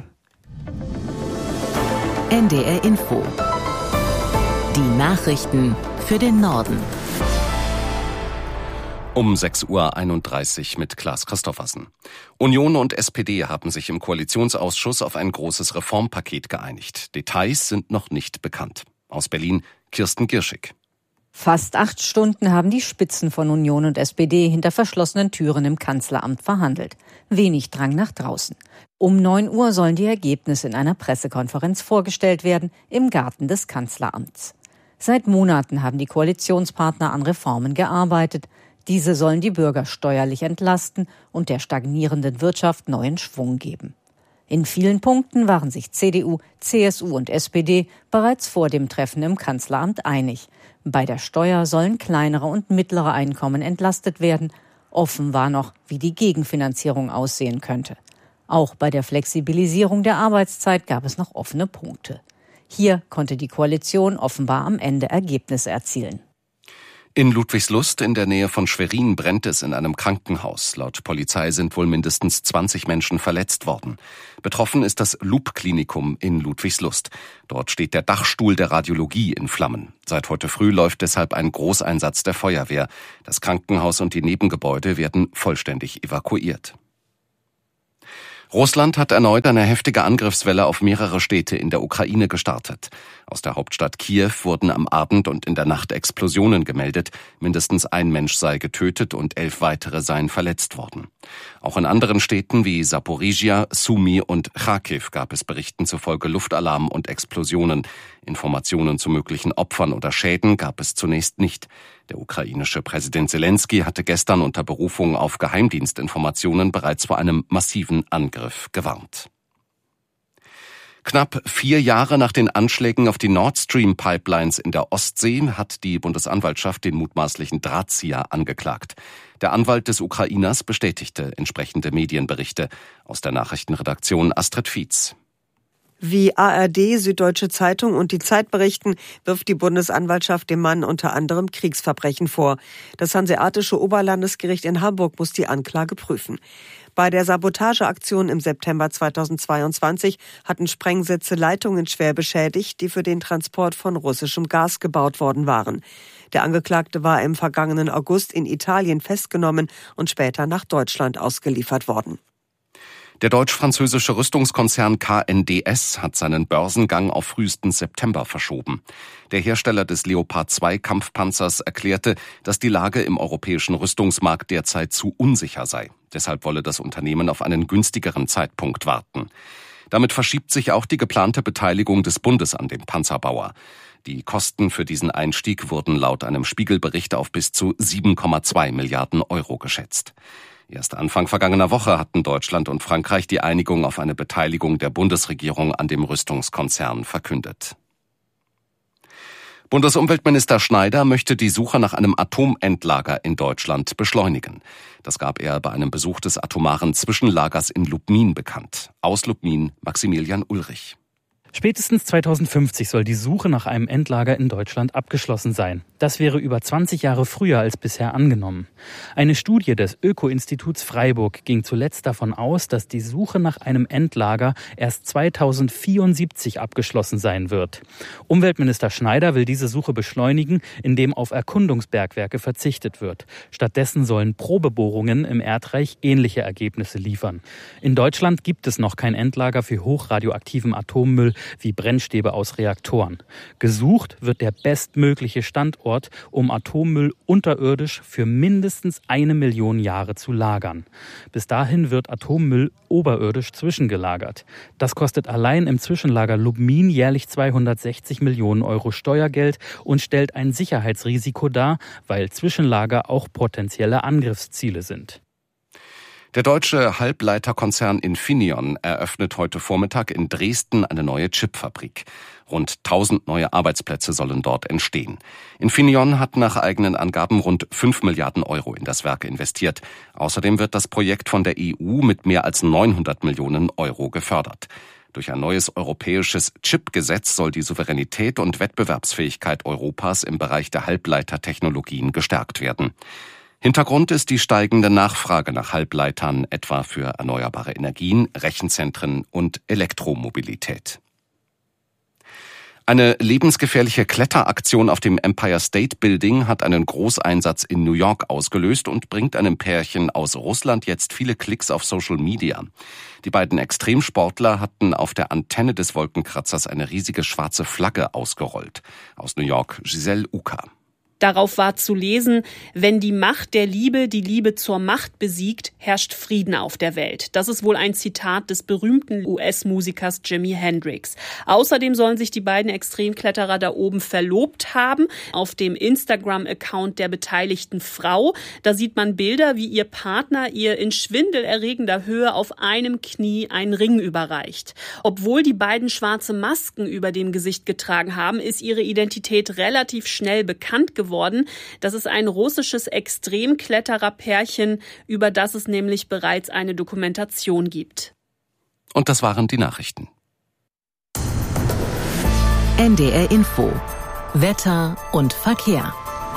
NDR Info. Die Nachrichten für den Norden. Um 6.31 Uhr mit Klaas Christoffersen. Union und SPD haben sich im Koalitionsausschuss auf ein großes Reformpaket geeinigt. Details sind noch nicht bekannt. Aus Berlin, Kirsten Girschig. Fast 8 Stunden haben die Spitzen von Union und SPD hinter verschlossenen Türen im Kanzleramt verhandelt. Wenig Drang nach draußen. Um 9 Uhr sollen die Ergebnisse in einer Pressekonferenz vorgestellt werden im Garten des Kanzleramts. Seit Monaten haben die Koalitionspartner an Reformen gearbeitet. Diese sollen die Bürger steuerlich entlasten und der stagnierenden Wirtschaft neuen Schwung geben. In vielen Punkten waren sich CDU, CSU und SPD bereits vor dem Treffen im Kanzleramt einig. Bei der Steuer sollen kleinere und mittlere Einkommen entlastet werden. Offen war noch, wie die Gegenfinanzierung aussehen könnte. Auch bei der Flexibilisierung der Arbeitszeit gab es noch offene Punkte. Hier konnte die Koalition offenbar am Ende Ergebnisse erzielen. In Ludwigslust in der Nähe von Schwerin brennt es in einem Krankenhaus. Laut Polizei sind wohl mindestens 20 Menschen verletzt worden. Betroffen ist das Loop-Klinikum in Ludwigslust. Dort steht der Dachstuhl der Radiologie in Flammen. Seit heute früh läuft deshalb ein Großeinsatz der Feuerwehr. Das Krankenhaus und die Nebengebäude werden vollständig evakuiert. Russland hat erneut eine heftige Angriffswelle auf mehrere Städte in der Ukraine gestartet. Aus der Hauptstadt Kiew wurden am Abend und in der Nacht Explosionen gemeldet. Mindestens ein Mensch sei getötet und 11 weitere seien verletzt worden. Auch in anderen Städten wie Saporizhia, Sumy und Charkiw gab es Berichten zufolge Luftalarm und Explosionen. Informationen zu möglichen Opfern oder Schäden gab es zunächst nicht. Der ukrainische Präsident Selenskyj hatte gestern unter Berufung auf Geheimdienstinformationen bereits vor einem massiven Angriff gewarnt. Knapp 4 Jahre nach den Anschlägen auf die Nord Stream Pipelines in der Ostsee hat die Bundesanwaltschaft den mutmaßlichen Drahtzieher angeklagt. Der Anwalt des Ukrainers bestätigte entsprechende Medienberichte. Aus der Nachrichtenredaktion Astrid Fietz. Wie ARD, Süddeutsche Zeitung und die Zeit berichten, wirft die Bundesanwaltschaft dem Mann unter anderem Kriegsverbrechen vor. Das Hanseatische Oberlandesgericht in Hamburg muss die Anklage prüfen. Bei der Sabotageaktion im September 2022 hatten Sprengsitze Leitungen schwer beschädigt, die für den Transport von russischem Gas gebaut worden waren. Der Angeklagte war im vergangenen August in Italien festgenommen und später nach Deutschland ausgeliefert worden. Der deutsch-französische Rüstungskonzern KNDS hat seinen Börsengang auf frühestens September verschoben. Der Hersteller des Leopard 2 Kampfpanzers erklärte, dass die Lage im europäischen Rüstungsmarkt derzeit zu unsicher sei. Deshalb wolle das Unternehmen auf einen günstigeren Zeitpunkt warten. Damit verschiebt sich auch die geplante Beteiligung des Bundes an dem Panzerbauer. Die Kosten für diesen Einstieg wurden laut einem Spiegelbericht auf bis zu 7,2 Milliarden Euro geschätzt. Erst Anfang vergangener Woche hatten Deutschland und Frankreich die Einigung auf eine Beteiligung der Bundesregierung an dem Rüstungskonzern verkündet. Bundesumweltminister Schneider möchte die Suche nach einem Atomendlager in Deutschland beschleunigen. Das gab er bei einem Besuch des atomaren Zwischenlagers in Lubmin bekannt. Aus Lubmin Maximilian Ulrich. Spätestens 2050 soll die Suche nach einem Endlager in Deutschland abgeschlossen sein. Das wäre über 20 Jahre früher als bisher angenommen. Eine Studie des Öko-Instituts Freiburg ging zuletzt davon aus, dass die Suche nach einem Endlager erst 2074 abgeschlossen sein wird. Umweltminister Schneider will diese Suche beschleunigen, indem auf Erkundungsbergwerke verzichtet wird. Stattdessen sollen Probebohrungen im Erdreich ähnliche Ergebnisse liefern. In Deutschland gibt es noch kein Endlager für hochradioaktiven Atommüll wie Brennstäbe aus Reaktoren. Gesucht wird der bestmögliche Standort, um Atommüll unterirdisch für mindestens 1 Million Jahre zu lagern. Bis dahin wird Atommüll oberirdisch zwischengelagert. Das kostet allein im Zwischenlager Lubmin jährlich 260 Millionen Euro Steuergeld und stellt ein Sicherheitsrisiko dar, weil Zwischenlager auch potenzielle Angriffsziele sind. Der deutsche Halbleiterkonzern Infineon eröffnet heute Vormittag in Dresden eine neue Chipfabrik. Rund 1000 neue Arbeitsplätze sollen dort entstehen. Infineon hat nach eigenen Angaben rund 5 Milliarden Euro in das Werk investiert. Außerdem wird das Projekt von der EU mit mehr als 900 Millionen Euro gefördert. Durch ein neues europäisches Chipgesetz soll die Souveränität und Wettbewerbsfähigkeit Europas im Bereich der Halbleitertechnologien gestärkt werden. Hintergrund ist die steigende Nachfrage nach Halbleitern, etwa für erneuerbare Energien, Rechenzentren und Elektromobilität. Eine lebensgefährliche Kletteraktion auf dem Empire State Building hat einen Großeinsatz in New York ausgelöst und bringt einem Pärchen aus Russland jetzt viele Klicks auf Social Media. Die beiden Extremsportler hatten auf der Antenne des Wolkenkratzers eine riesige schwarze Flagge ausgerollt. Aus New York, Giselle Uka. Darauf war zu lesen: Wenn die Macht der Liebe die Liebe zur Macht besiegt, herrscht Frieden auf der Welt. Das ist wohl ein Zitat des berühmten US-Musikers Jimi Hendrix. Außerdem sollen sich die beiden Extremkletterer da oben verlobt haben. Auf dem Instagram-Account der beteiligten Frau, da sieht man Bilder, wie ihr Partner ihr in schwindelerregender Höhe auf einem Knie einen Ring überreicht. Obwohl die beiden schwarze Masken über dem Gesicht getragen haben, ist ihre Identität relativ schnell bekannt geworden. Das ist ein russisches Extremklettererpärchen, über das es nämlich bereits eine Dokumentation gibt. Und das waren die Nachrichten. NDR Info. Wetter und Verkehr.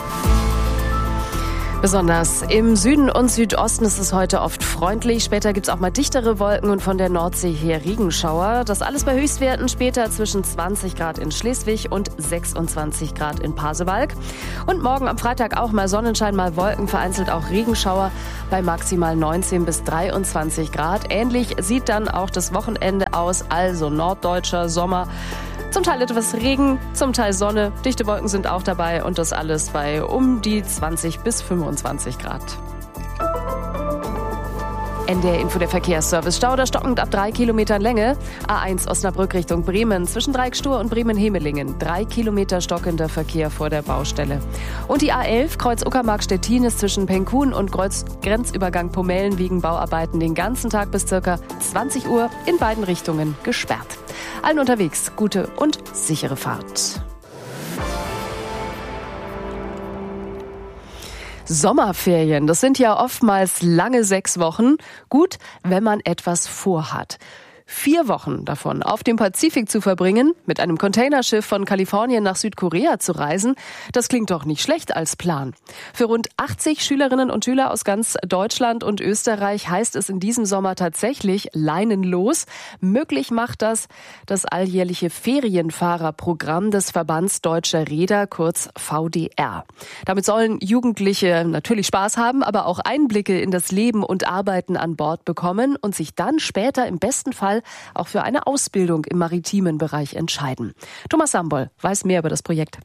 Besonders im Süden und Südosten ist es heute oft freundlich. Später gibt es auch mal dichtere Wolken und von der Nordsee her Regenschauer. Das alles bei Höchstwerten später zwischen 20 Grad in Schleswig und 26 Grad in Pasewalk. Und morgen am Freitag auch mal Sonnenschein, mal Wolken, vereinzelt auch Regenschauer bei maximal 19 bis 23 Grad. Ähnlich sieht dann auch das Wochenende aus, also norddeutscher Sommer. Zum Teil etwas Regen, zum Teil Sonne, dichte Wolken sind auch dabei und das alles bei um die 20 bis 25 Grad. NDR Info, der Verkehrsservice. Stauder stockend ab 3 Kilometern Länge. A1 Osnabrück Richtung Bremen. Zwischen Dreieckstur und Bremen-Hemelingen. 3 Kilometer stockender Verkehr vor der Baustelle. Und die A11 Kreuz Uckermark-Stettin ist zwischen Penkhuhn und Grenzübergang Pomellen wegen Bauarbeiten den ganzen Tag bis ca. 20 Uhr in beiden Richtungen gesperrt. Allen unterwegs gute und sichere Fahrt. Sommerferien, das sind ja oftmals lange 6 Wochen. Gut, wenn man etwas vorhat. 4 Wochen davon auf dem Pazifik zu verbringen, mit einem Containerschiff von Kalifornien nach Südkorea zu reisen, das klingt doch nicht schlecht als Plan. Für rund 80 Schülerinnen und Schüler aus ganz Deutschland und Österreich heißt es in diesem Sommer tatsächlich leinenlos. Möglich macht das alljährliche Ferienfahrerprogramm des Verbands Deutscher Reeder, kurz VDR. Damit sollen Jugendliche natürlich Spaß haben, aber auch Einblicke in das Leben und Arbeiten an Bord bekommen und sich dann später im besten Fall auch für eine Ausbildung im maritimen Bereich entscheiden. Thomas Sambol weiß mehr über das Projekt.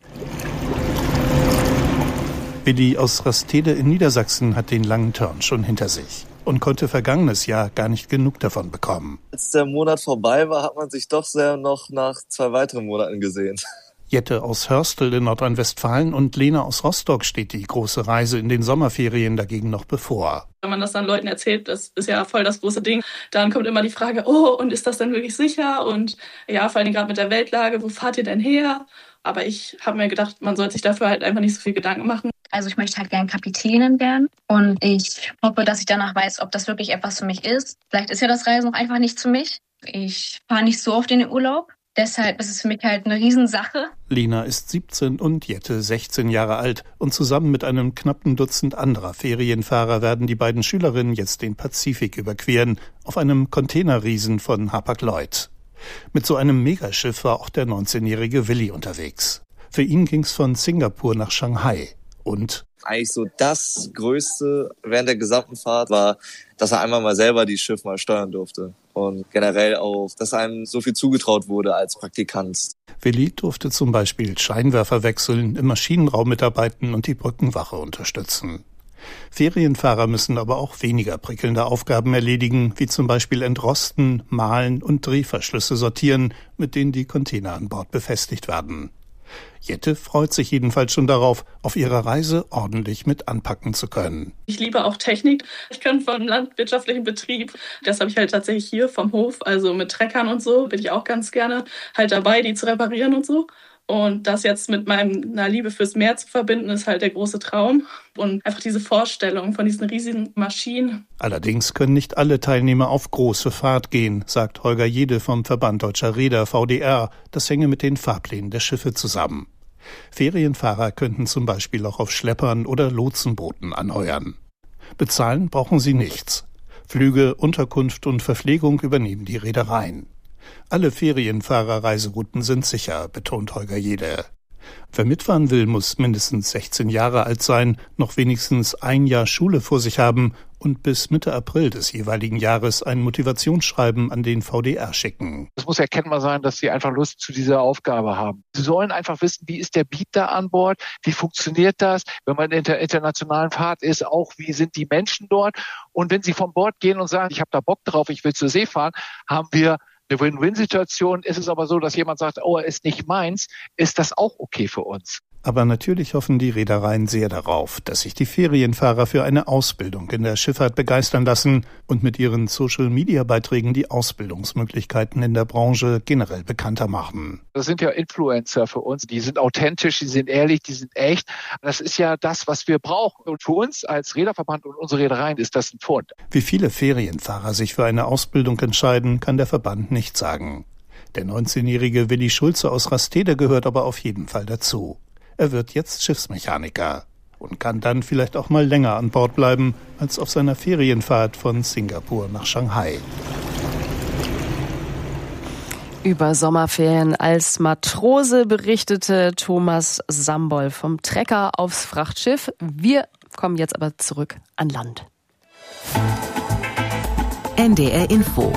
Willi aus Rastede in Niedersachsen hat den langen Turn schon hinter sich und konnte vergangenes Jahr gar nicht genug davon bekommen. Als der Monat vorbei war, hat man sich doch sehr noch nach 2 weiteren Monaten gesehen. Jette aus Hörstel in Nordrhein-Westfalen und Lena aus Rostock steht die große Reise in den Sommerferien dagegen noch bevor. Wenn man das dann Leuten erzählt, das ist ja voll das große Ding, dann kommt immer die Frage, oh, und ist das denn wirklich sicher? Und ja, vor allem gerade mit der Weltlage, wo fahrt ihr denn her? Aber ich habe mir gedacht, man sollte sich dafür halt einfach nicht so viel Gedanken machen. Also ich möchte halt gerne Kapitänin werden und ich hoffe, dass ich danach weiß, ob das wirklich etwas für mich ist. Vielleicht ist ja das Reisen auch einfach nichts für mich. Ich fahre nicht so oft in den Urlaub. Deshalb ist es für mich halt eine Riesensache. Lena ist 17 und Jette 16 Jahre alt und zusammen mit einem knappen Dutzend anderer Ferienfahrer werden die beiden Schülerinnen jetzt den Pazifik überqueren auf einem Containerriesen von Hapag-Lloyd. Mit so einem Megaschiff war auch der 19-jährige Willi unterwegs. Für ihn ging's von Singapur nach Shanghai und eigentlich so das Größte während der gesamten Fahrt war, dass er einmal mal selber die Schiff mal steuern durfte. Und generell auch, dass einem so viel zugetraut wurde als Praktikant. Willi durfte zum Beispiel Scheinwerfer wechseln, im Maschinenraum mitarbeiten und die Brückenwache unterstützen. Ferienfahrer müssen aber auch weniger prickelnde Aufgaben erledigen, wie zum Beispiel entrosten, mahlen und Drehverschlüsse sortieren, mit denen die Container an Bord befestigt werden. Jette freut sich jedenfalls schon darauf, auf ihrer Reise ordentlich mit anpacken zu können. Ich liebe auch Technik. Ich komme vom landwirtschaftlichen Betrieb. Das habe ich halt tatsächlich hier vom Hof, also mit Treckern und so, bin ich auch ganz gerne halt dabei, die zu reparieren und so. Und das jetzt mit meiner Liebe fürs Meer zu verbinden, ist halt der große Traum. Und einfach diese Vorstellung von diesen riesigen Maschinen. Allerdings können nicht alle Teilnehmer auf große Fahrt gehen, sagt Holger Jede vom Verband Deutscher Reeder VDR. Das hänge mit den Fahrplänen der Schiffe zusammen. Ferienfahrer könnten zum Beispiel auch auf Schleppern oder Lotsenbooten anheuern. Bezahlen brauchen sie nichts. Flüge, Unterkunft und Verpflegung übernehmen die Reedereien. Alle Ferienfahrer-Reiserouten sind sicher, betont Holger Jede. Wer mitfahren will, muss mindestens 16 Jahre alt sein, noch wenigstens ein Jahr Schule vor sich haben und bis Mitte April des jeweiligen Jahres ein Motivationsschreiben an den VDR schicken. Es muss erkennbar sein, dass sie einfach Lust zu dieser Aufgabe haben. Sie sollen einfach wissen, wie ist der Beat da an Bord, wie funktioniert das, wenn man in der internationalen Fahrt ist, auch wie sind die Menschen dort. Und wenn sie von Bord gehen und sagen, ich habe da Bock drauf, ich will zur See fahren, haben wir eine Win-Win-Situation. Ist es aber so, dass jemand sagt, oh, er ist nicht meins, ist das auch okay für uns. Aber natürlich hoffen die Reedereien sehr darauf, dass sich die Ferienfahrer für eine Ausbildung in der Schifffahrt begeistern lassen und mit ihren Social-Media-Beiträgen die Ausbildungsmöglichkeiten in der Branche generell bekannter machen. Das sind ja Influencer für uns. Die sind authentisch, die sind ehrlich, die sind echt. Das ist ja das, was wir brauchen. Und für uns als Reederverband und unsere Reedereien ist das ein Pfund. Wie viele Ferienfahrer sich für eine Ausbildung entscheiden, kann der Verband nicht sagen. Der 19-jährige Willi Schulze aus Rastede gehört aber auf jeden Fall dazu. Er wird jetzt Schiffsmechaniker und kann dann vielleicht auch mal länger an Bord bleiben als auf seiner Ferienfahrt von Singapur nach Shanghai. Über Sommerferien als Matrose berichtete Thomas Sambol vom Trecker aufs Frachtschiff. Wir kommen jetzt aber zurück an Land. NDR Info.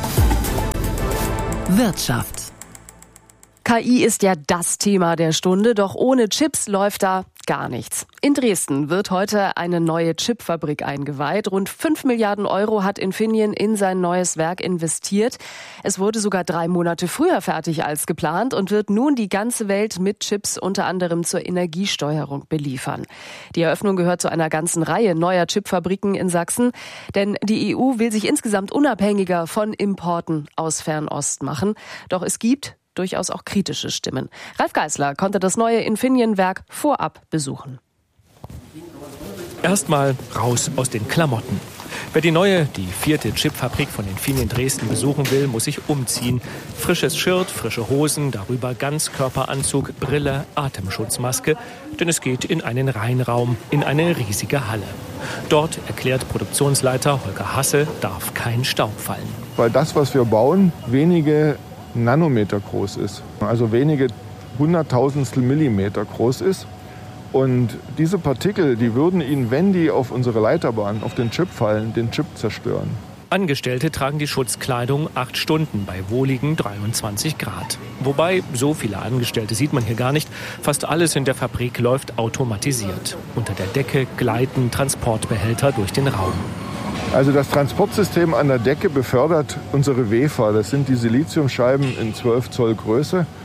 Wirtschaft. KI ist ja das Thema der Stunde, doch ohne Chips läuft da gar nichts. In Dresden wird heute eine neue Chipfabrik eingeweiht. Rund 5 Milliarden Euro hat Infineon in sein neues Werk investiert. Es wurde sogar 3 Monate früher fertig als geplant und wird nun die ganze Welt mit Chips unter anderem zur Energiesteuerung beliefern. Die Eröffnung gehört zu einer ganzen Reihe neuer Chipfabriken in Sachsen, denn die EU will sich insgesamt unabhängiger von Importen aus Fernost machen. Doch es gibt durchaus auch kritische Stimmen. Ralf Geißler konnte das neue Infineon-Werk vorab besuchen. Erstmal raus aus den Klamotten. Wer die 4. Chipfabrik von Infineon Dresden besuchen will, muss sich umziehen. Frisches Shirt, frische Hosen, darüber Ganzkörperanzug, Brille, Atemschutzmaske. Denn es geht in einen Reinraum, in eine riesige Halle. Dort, erklärt Produktionsleiter Holger Hasse, darf kein Staub fallen. Weil das, was wir bauen, wenige Nanometer groß ist, also wenige Hunderttausendstel Millimeter groß ist. Und diese Partikel, die würden Ihnen, wenn die auf unsere Leiterbahn, auf den Chip fallen, den Chip zerstören. Angestellte tragen die Schutzkleidung 8 Stunden bei wohligen 23 Grad. Wobei, so viele Angestellte sieht man hier gar nicht. Fast alles in der Fabrik läuft automatisiert. Unter der Decke gleiten Transportbehälter durch den Raum. Also das Transportsystem an der Decke befördert unsere Wafer. Das sind die Siliziumscheiben in 12 Zoll Größe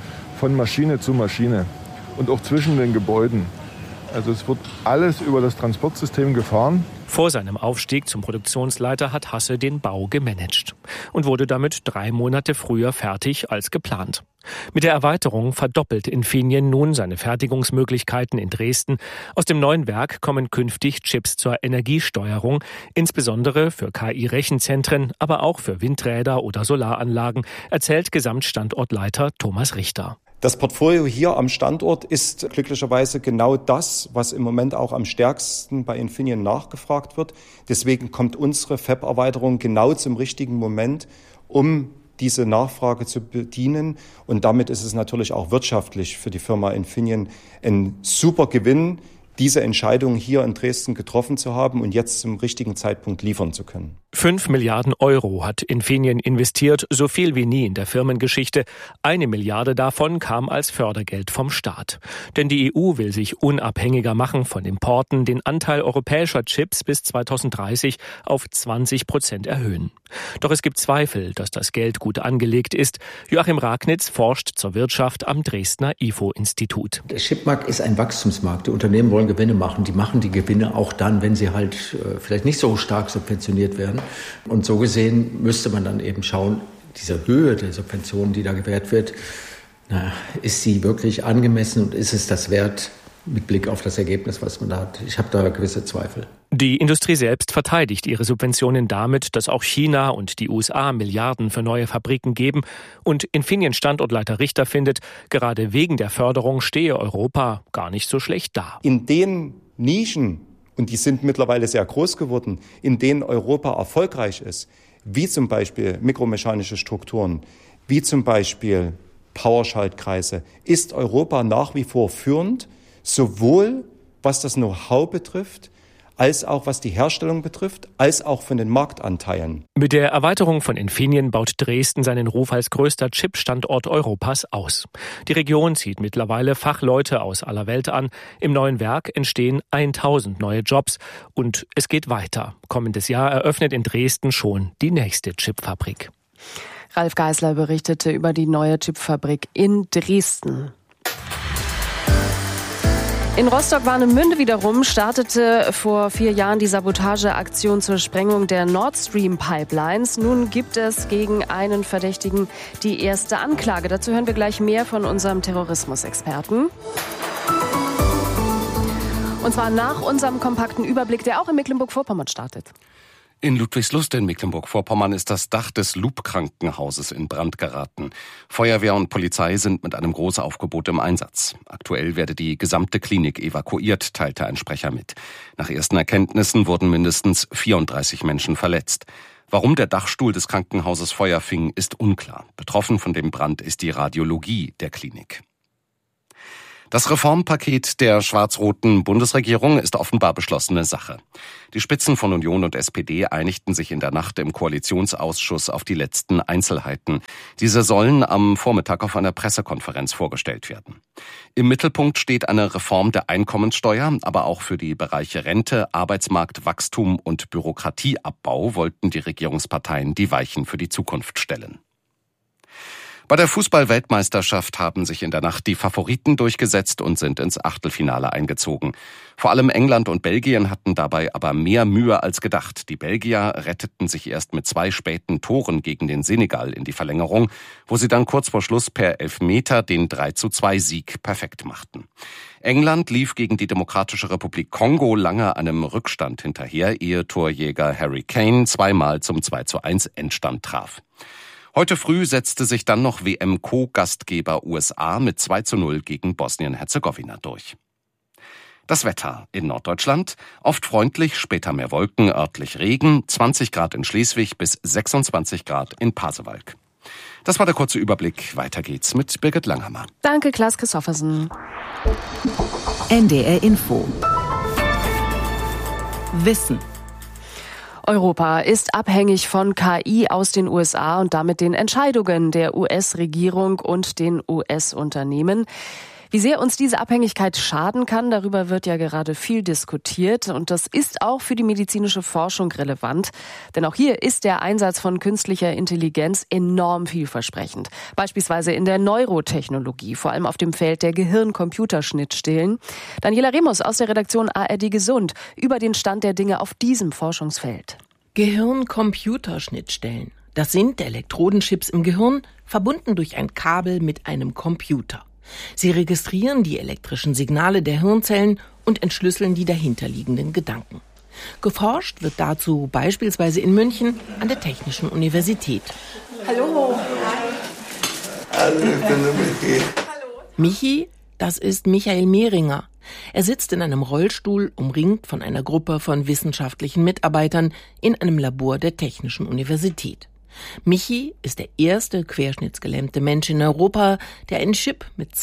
von Maschine zu Maschine und auch zwischen den Gebäuden. Also es wird alles über das Transportsystem gefahren. Vor seinem Aufstieg zum Produktionsleiter hat Hasse den Bau gemanagt und wurde damit 3 Monate früher fertig als geplant. Mit der Erweiterung verdoppelt Infineon nun seine Fertigungsmöglichkeiten in Dresden. Aus dem neuen Werk kommen künftig Chips zur Energiesteuerung, insbesondere für KI-Rechenzentren, aber auch für Windräder oder Solaranlagen, erzählt Gesamtstandortleiter Thomas Richter. Das Portfolio hier am Standort ist glücklicherweise genau das, was im Moment auch am stärksten bei Infineon nachgefragt wird. Deswegen kommt unsere Fab-Erweiterung genau zum richtigen Moment, um diese Nachfrage zu bedienen. Und damit ist es natürlich auch wirtschaftlich für die Firma Infineon ein super Gewinn, diese Entscheidung hier in Dresden getroffen zu haben und jetzt zum richtigen Zeitpunkt liefern zu können. 5 Milliarden Euro hat Infineon investiert, so viel wie nie in der Firmengeschichte. 1 Milliarde davon kam als Fördergeld vom Staat. Denn die EU will sich unabhängiger machen von Importen, den Anteil europäischer Chips bis 2030 auf 20% erhöhen. Doch es gibt Zweifel, dass das Geld gut angelegt ist. Joachim Ragnitz forscht zur Wirtschaft am Dresdner IFO-Institut. Der Chipmarkt ist ein Wachstumsmarkt. Die Unternehmen wollen Gewinne machen. Die machen die Gewinne auch dann, wenn sie halt vielleicht nicht so stark subventioniert werden. Und so gesehen müsste man dann eben schauen, diese Höhe der Subventionen, die da gewährt wird, ist sie wirklich angemessen und ist es das wert mit Blick auf das Ergebnis, was man da hat? Ich habe da gewisse Zweifel. Die Industrie selbst verteidigt ihre Subventionen damit, dass auch China und die USA Milliarden für neue Fabriken geben. Und Infineon-Standortleiter Richter findet, gerade wegen der Förderung stehe Europa gar nicht so schlecht da. In den Nischen, und die sind mittlerweile sehr groß geworden, in denen Europa erfolgreich ist, wie zum Beispiel mikromechanische Strukturen, wie zum Beispiel Powerschaltkreise, ist Europa nach wie vor führend, sowohl was das Know-how betrifft, als auch was die Herstellung betrifft, als auch von den Marktanteilen. Mit der Erweiterung von Infineon baut Dresden seinen Ruf als größter Chip-Standort Europas aus. Die Region zieht mittlerweile Fachleute aus aller Welt an. Im neuen Werk entstehen 1000 neue Jobs und es geht weiter. Kommendes Jahr eröffnet in Dresden schon die nächste Chipfabrik. Ralf Geisler berichtete über die neue Chipfabrik in Dresden. In Rostock-Warnemünde wiederum startete vor 4 Jahren die Sabotageaktion zur Sprengung der Nord Stream Pipelines. Nun gibt es gegen einen Verdächtigen die erste Anklage. Dazu hören wir gleich mehr von unserem Terrorismusexperten. Und zwar nach unserem kompakten Überblick, der auch in Mecklenburg-Vorpommern startet. In Ludwigslust in Mecklenburg-Vorpommern ist das Dach des Loop-Krankenhauses in Brand geraten. Feuerwehr und Polizei sind mit einem Großaufgebot im Einsatz. Aktuell werde die gesamte Klinik evakuiert, teilte ein Sprecher mit. Nach ersten Erkenntnissen wurden mindestens 34 Menschen verletzt. Warum der Dachstuhl des Krankenhauses Feuer fing, ist unklar. Betroffen von dem Brand ist die Radiologie der Klinik. Das Reformpaket der schwarz-roten Bundesregierung ist offenbar beschlossene Sache. Die Spitzen von Union und SPD einigten sich in der Nacht im Koalitionsausschuss auf die letzten Einzelheiten. Diese sollen am Vormittag auf einer Pressekonferenz vorgestellt werden. Im Mittelpunkt steht eine Reform der Einkommenssteuer, aber auch für die Bereiche Rente, Arbeitsmarkt, Wachstum und Bürokratieabbau wollten die Regierungsparteien die Weichen für die Zukunft stellen. Bei der Fußball-Weltmeisterschaft haben sich in der Nacht die Favoriten durchgesetzt und sind ins Achtelfinale eingezogen. Vor allem England und Belgien hatten dabei aber mehr Mühe als gedacht. Die Belgier retteten sich erst mit 2 späten Toren gegen den Senegal in die Verlängerung, wo sie dann kurz vor Schluss per Elfmeter den 3:2-Sieg perfekt machten. England lief gegen die Demokratische Republik Kongo lange einem Rückstand hinterher, ehe Torjäger Harry Kane zweimal zum 2:1 Endstand traf. Heute früh setzte sich dann noch WM-Co-Gastgeber USA mit 2:0 gegen Bosnien-Herzegowina durch. Das Wetter in Norddeutschland: oft freundlich, später mehr Wolken, örtlich Regen, 20 Grad in Schleswig bis 26 Grad in Pasewalk. Das war der kurze Überblick. Weiter geht's mit Birgit Langhammer. Danke, Klaas Christoffersen. NDR Info. Wissen. Europa ist abhängig von KI aus den USA und damit den Entscheidungen der US-Regierung und den US-Unternehmen. Wie sehr uns diese Abhängigkeit schaden kann, darüber wird ja gerade viel diskutiert. Und das ist auch für die medizinische Forschung relevant. Denn auch hier ist der Einsatz von künstlicher Intelligenz enorm vielversprechend. Beispielsweise in der Neurotechnologie, vor allem auf dem Feld der Gehirn-Computerschnittstellen. Daniela Remus aus der Redaktion ARD Gesund über den Stand der Dinge auf diesem Forschungsfeld. Gehirn-Computerschnittstellen. Das sind Elektrodenchips im Gehirn, verbunden durch ein Kabel mit einem Computer. Sie registrieren die elektrischen Signale der Hirnzellen und entschlüsseln die dahinterliegenden Gedanken. Geforscht wird dazu beispielsweise in München an der Technischen Universität. Hallo. Hallo, ich bin der Michi. Michi, das ist Michael Mehringer. Er sitzt in einem Rollstuhl, umringt von einer Gruppe von wissenschaftlichen Mitarbeitern in einem Labor der Technischen Universität. Michi ist der erste querschnittsgelähmte Mensch in Europa, der einen Chip mit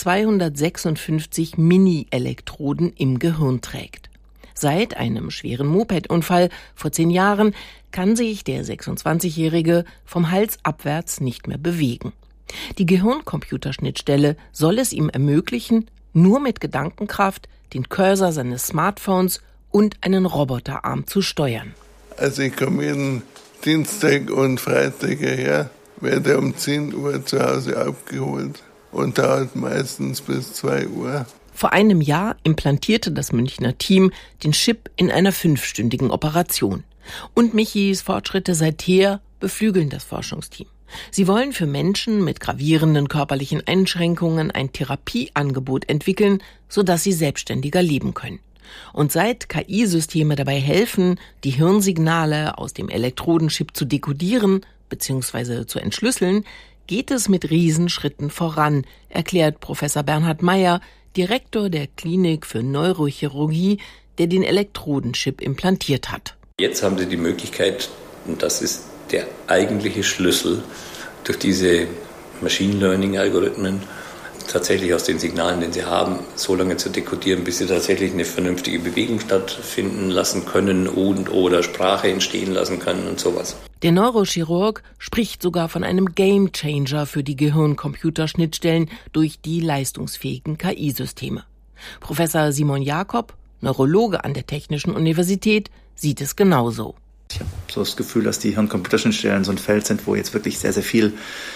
256 Mini-Elektroden im Gehirn trägt. Seit einem schweren Mopedunfall vor 10 Jahren kann sich der 26-Jährige vom Hals abwärts nicht mehr bewegen. Die Gehirn-Computerschnittstelle soll es ihm ermöglichen, nur mit Gedankenkraft den Cursor seines Smartphones und einen Roboterarm zu steuern. Also ich komme jeden Dienstag und Freitag hierher, werde um 10 Uhr zu Hause abgeholt und dauert meistens bis 2 Uhr. Vor einem Jahr implantierte das Münchner Team den Chip in einer 5-stündigen Operation. Und Michis Fortschritte seither beflügeln das Forschungsteam. Sie wollen für Menschen mit gravierenden körperlichen Einschränkungen ein Therapieangebot entwickeln, sodass sie selbstständiger leben können. Und seit KI-Systeme dabei helfen, die Hirnsignale aus dem Elektrodenchip zu dekodieren bzw. zu entschlüsseln, geht es mit Riesenschritten voran, erklärt Professor Bernhard Meyer, Direktor der Klinik für Neurochirurgie, der den Elektrodenchip implantiert hat. Jetzt haben Sie die Möglichkeit, und das ist der eigentliche Schlüssel, durch diese Machine Learning-Algorithmen tatsächlich aus den Signalen, den sie haben, so lange zu dekodieren, bis sie tatsächlich eine vernünftige Bewegung stattfinden lassen können oder Sprache entstehen lassen können und sowas. Der Neurochirurg spricht sogar von einem Gamechanger für die Gehirn-Computerschnittstellen durch die leistungsfähigen KI-Systeme. Professor Simon Jakob, Neurologe an der Technischen Universität, sieht es genauso. Ich habe so das Gefühl, dass die Hirn-Computerschnittstellen so ein Feld sind, wo jetzt wirklich sehr, sehr viel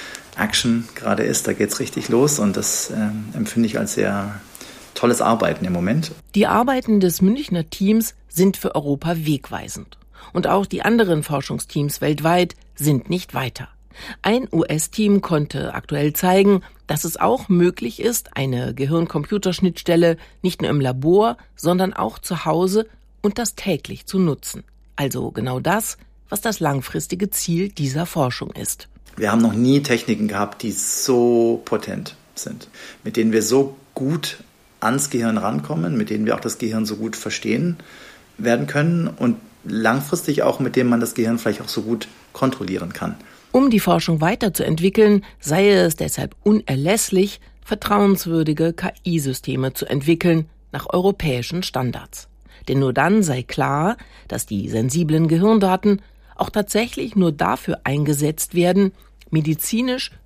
Action gerade ist. Da geht's richtig los und das empfinde ich als sehr tolles Arbeiten im Moment. Die Arbeiten des Münchner Teams sind für Europa wegweisend. Und auch die anderen Forschungsteams weltweit sind nicht weiter. Ein US-Team konnte aktuell zeigen, dass es auch möglich ist, eine Gehirn-Computerschnittstelle nicht nur im Labor, sondern auch zu Hause und das täglich zu nutzen. Also genau das, was das langfristige Ziel dieser Forschung ist. Wir haben noch nie Techniken gehabt, die so potent sind, mit denen wir so gut ans Gehirn rankommen, mit denen wir auch das Gehirn so gut verstehen werden können und langfristig auch, mit denen man das Gehirn vielleicht auch so gut kontrollieren kann. Um die Forschung weiterzuentwickeln, sei es deshalb unerlässlich, vertrauenswürdige KI-Systeme zu entwickeln nach europäischen Standards. Denn nur dann sei klar, dass die sensiblen Gehirndaten auch tatsächlich nur dafür eingesetzt werden, medizinisch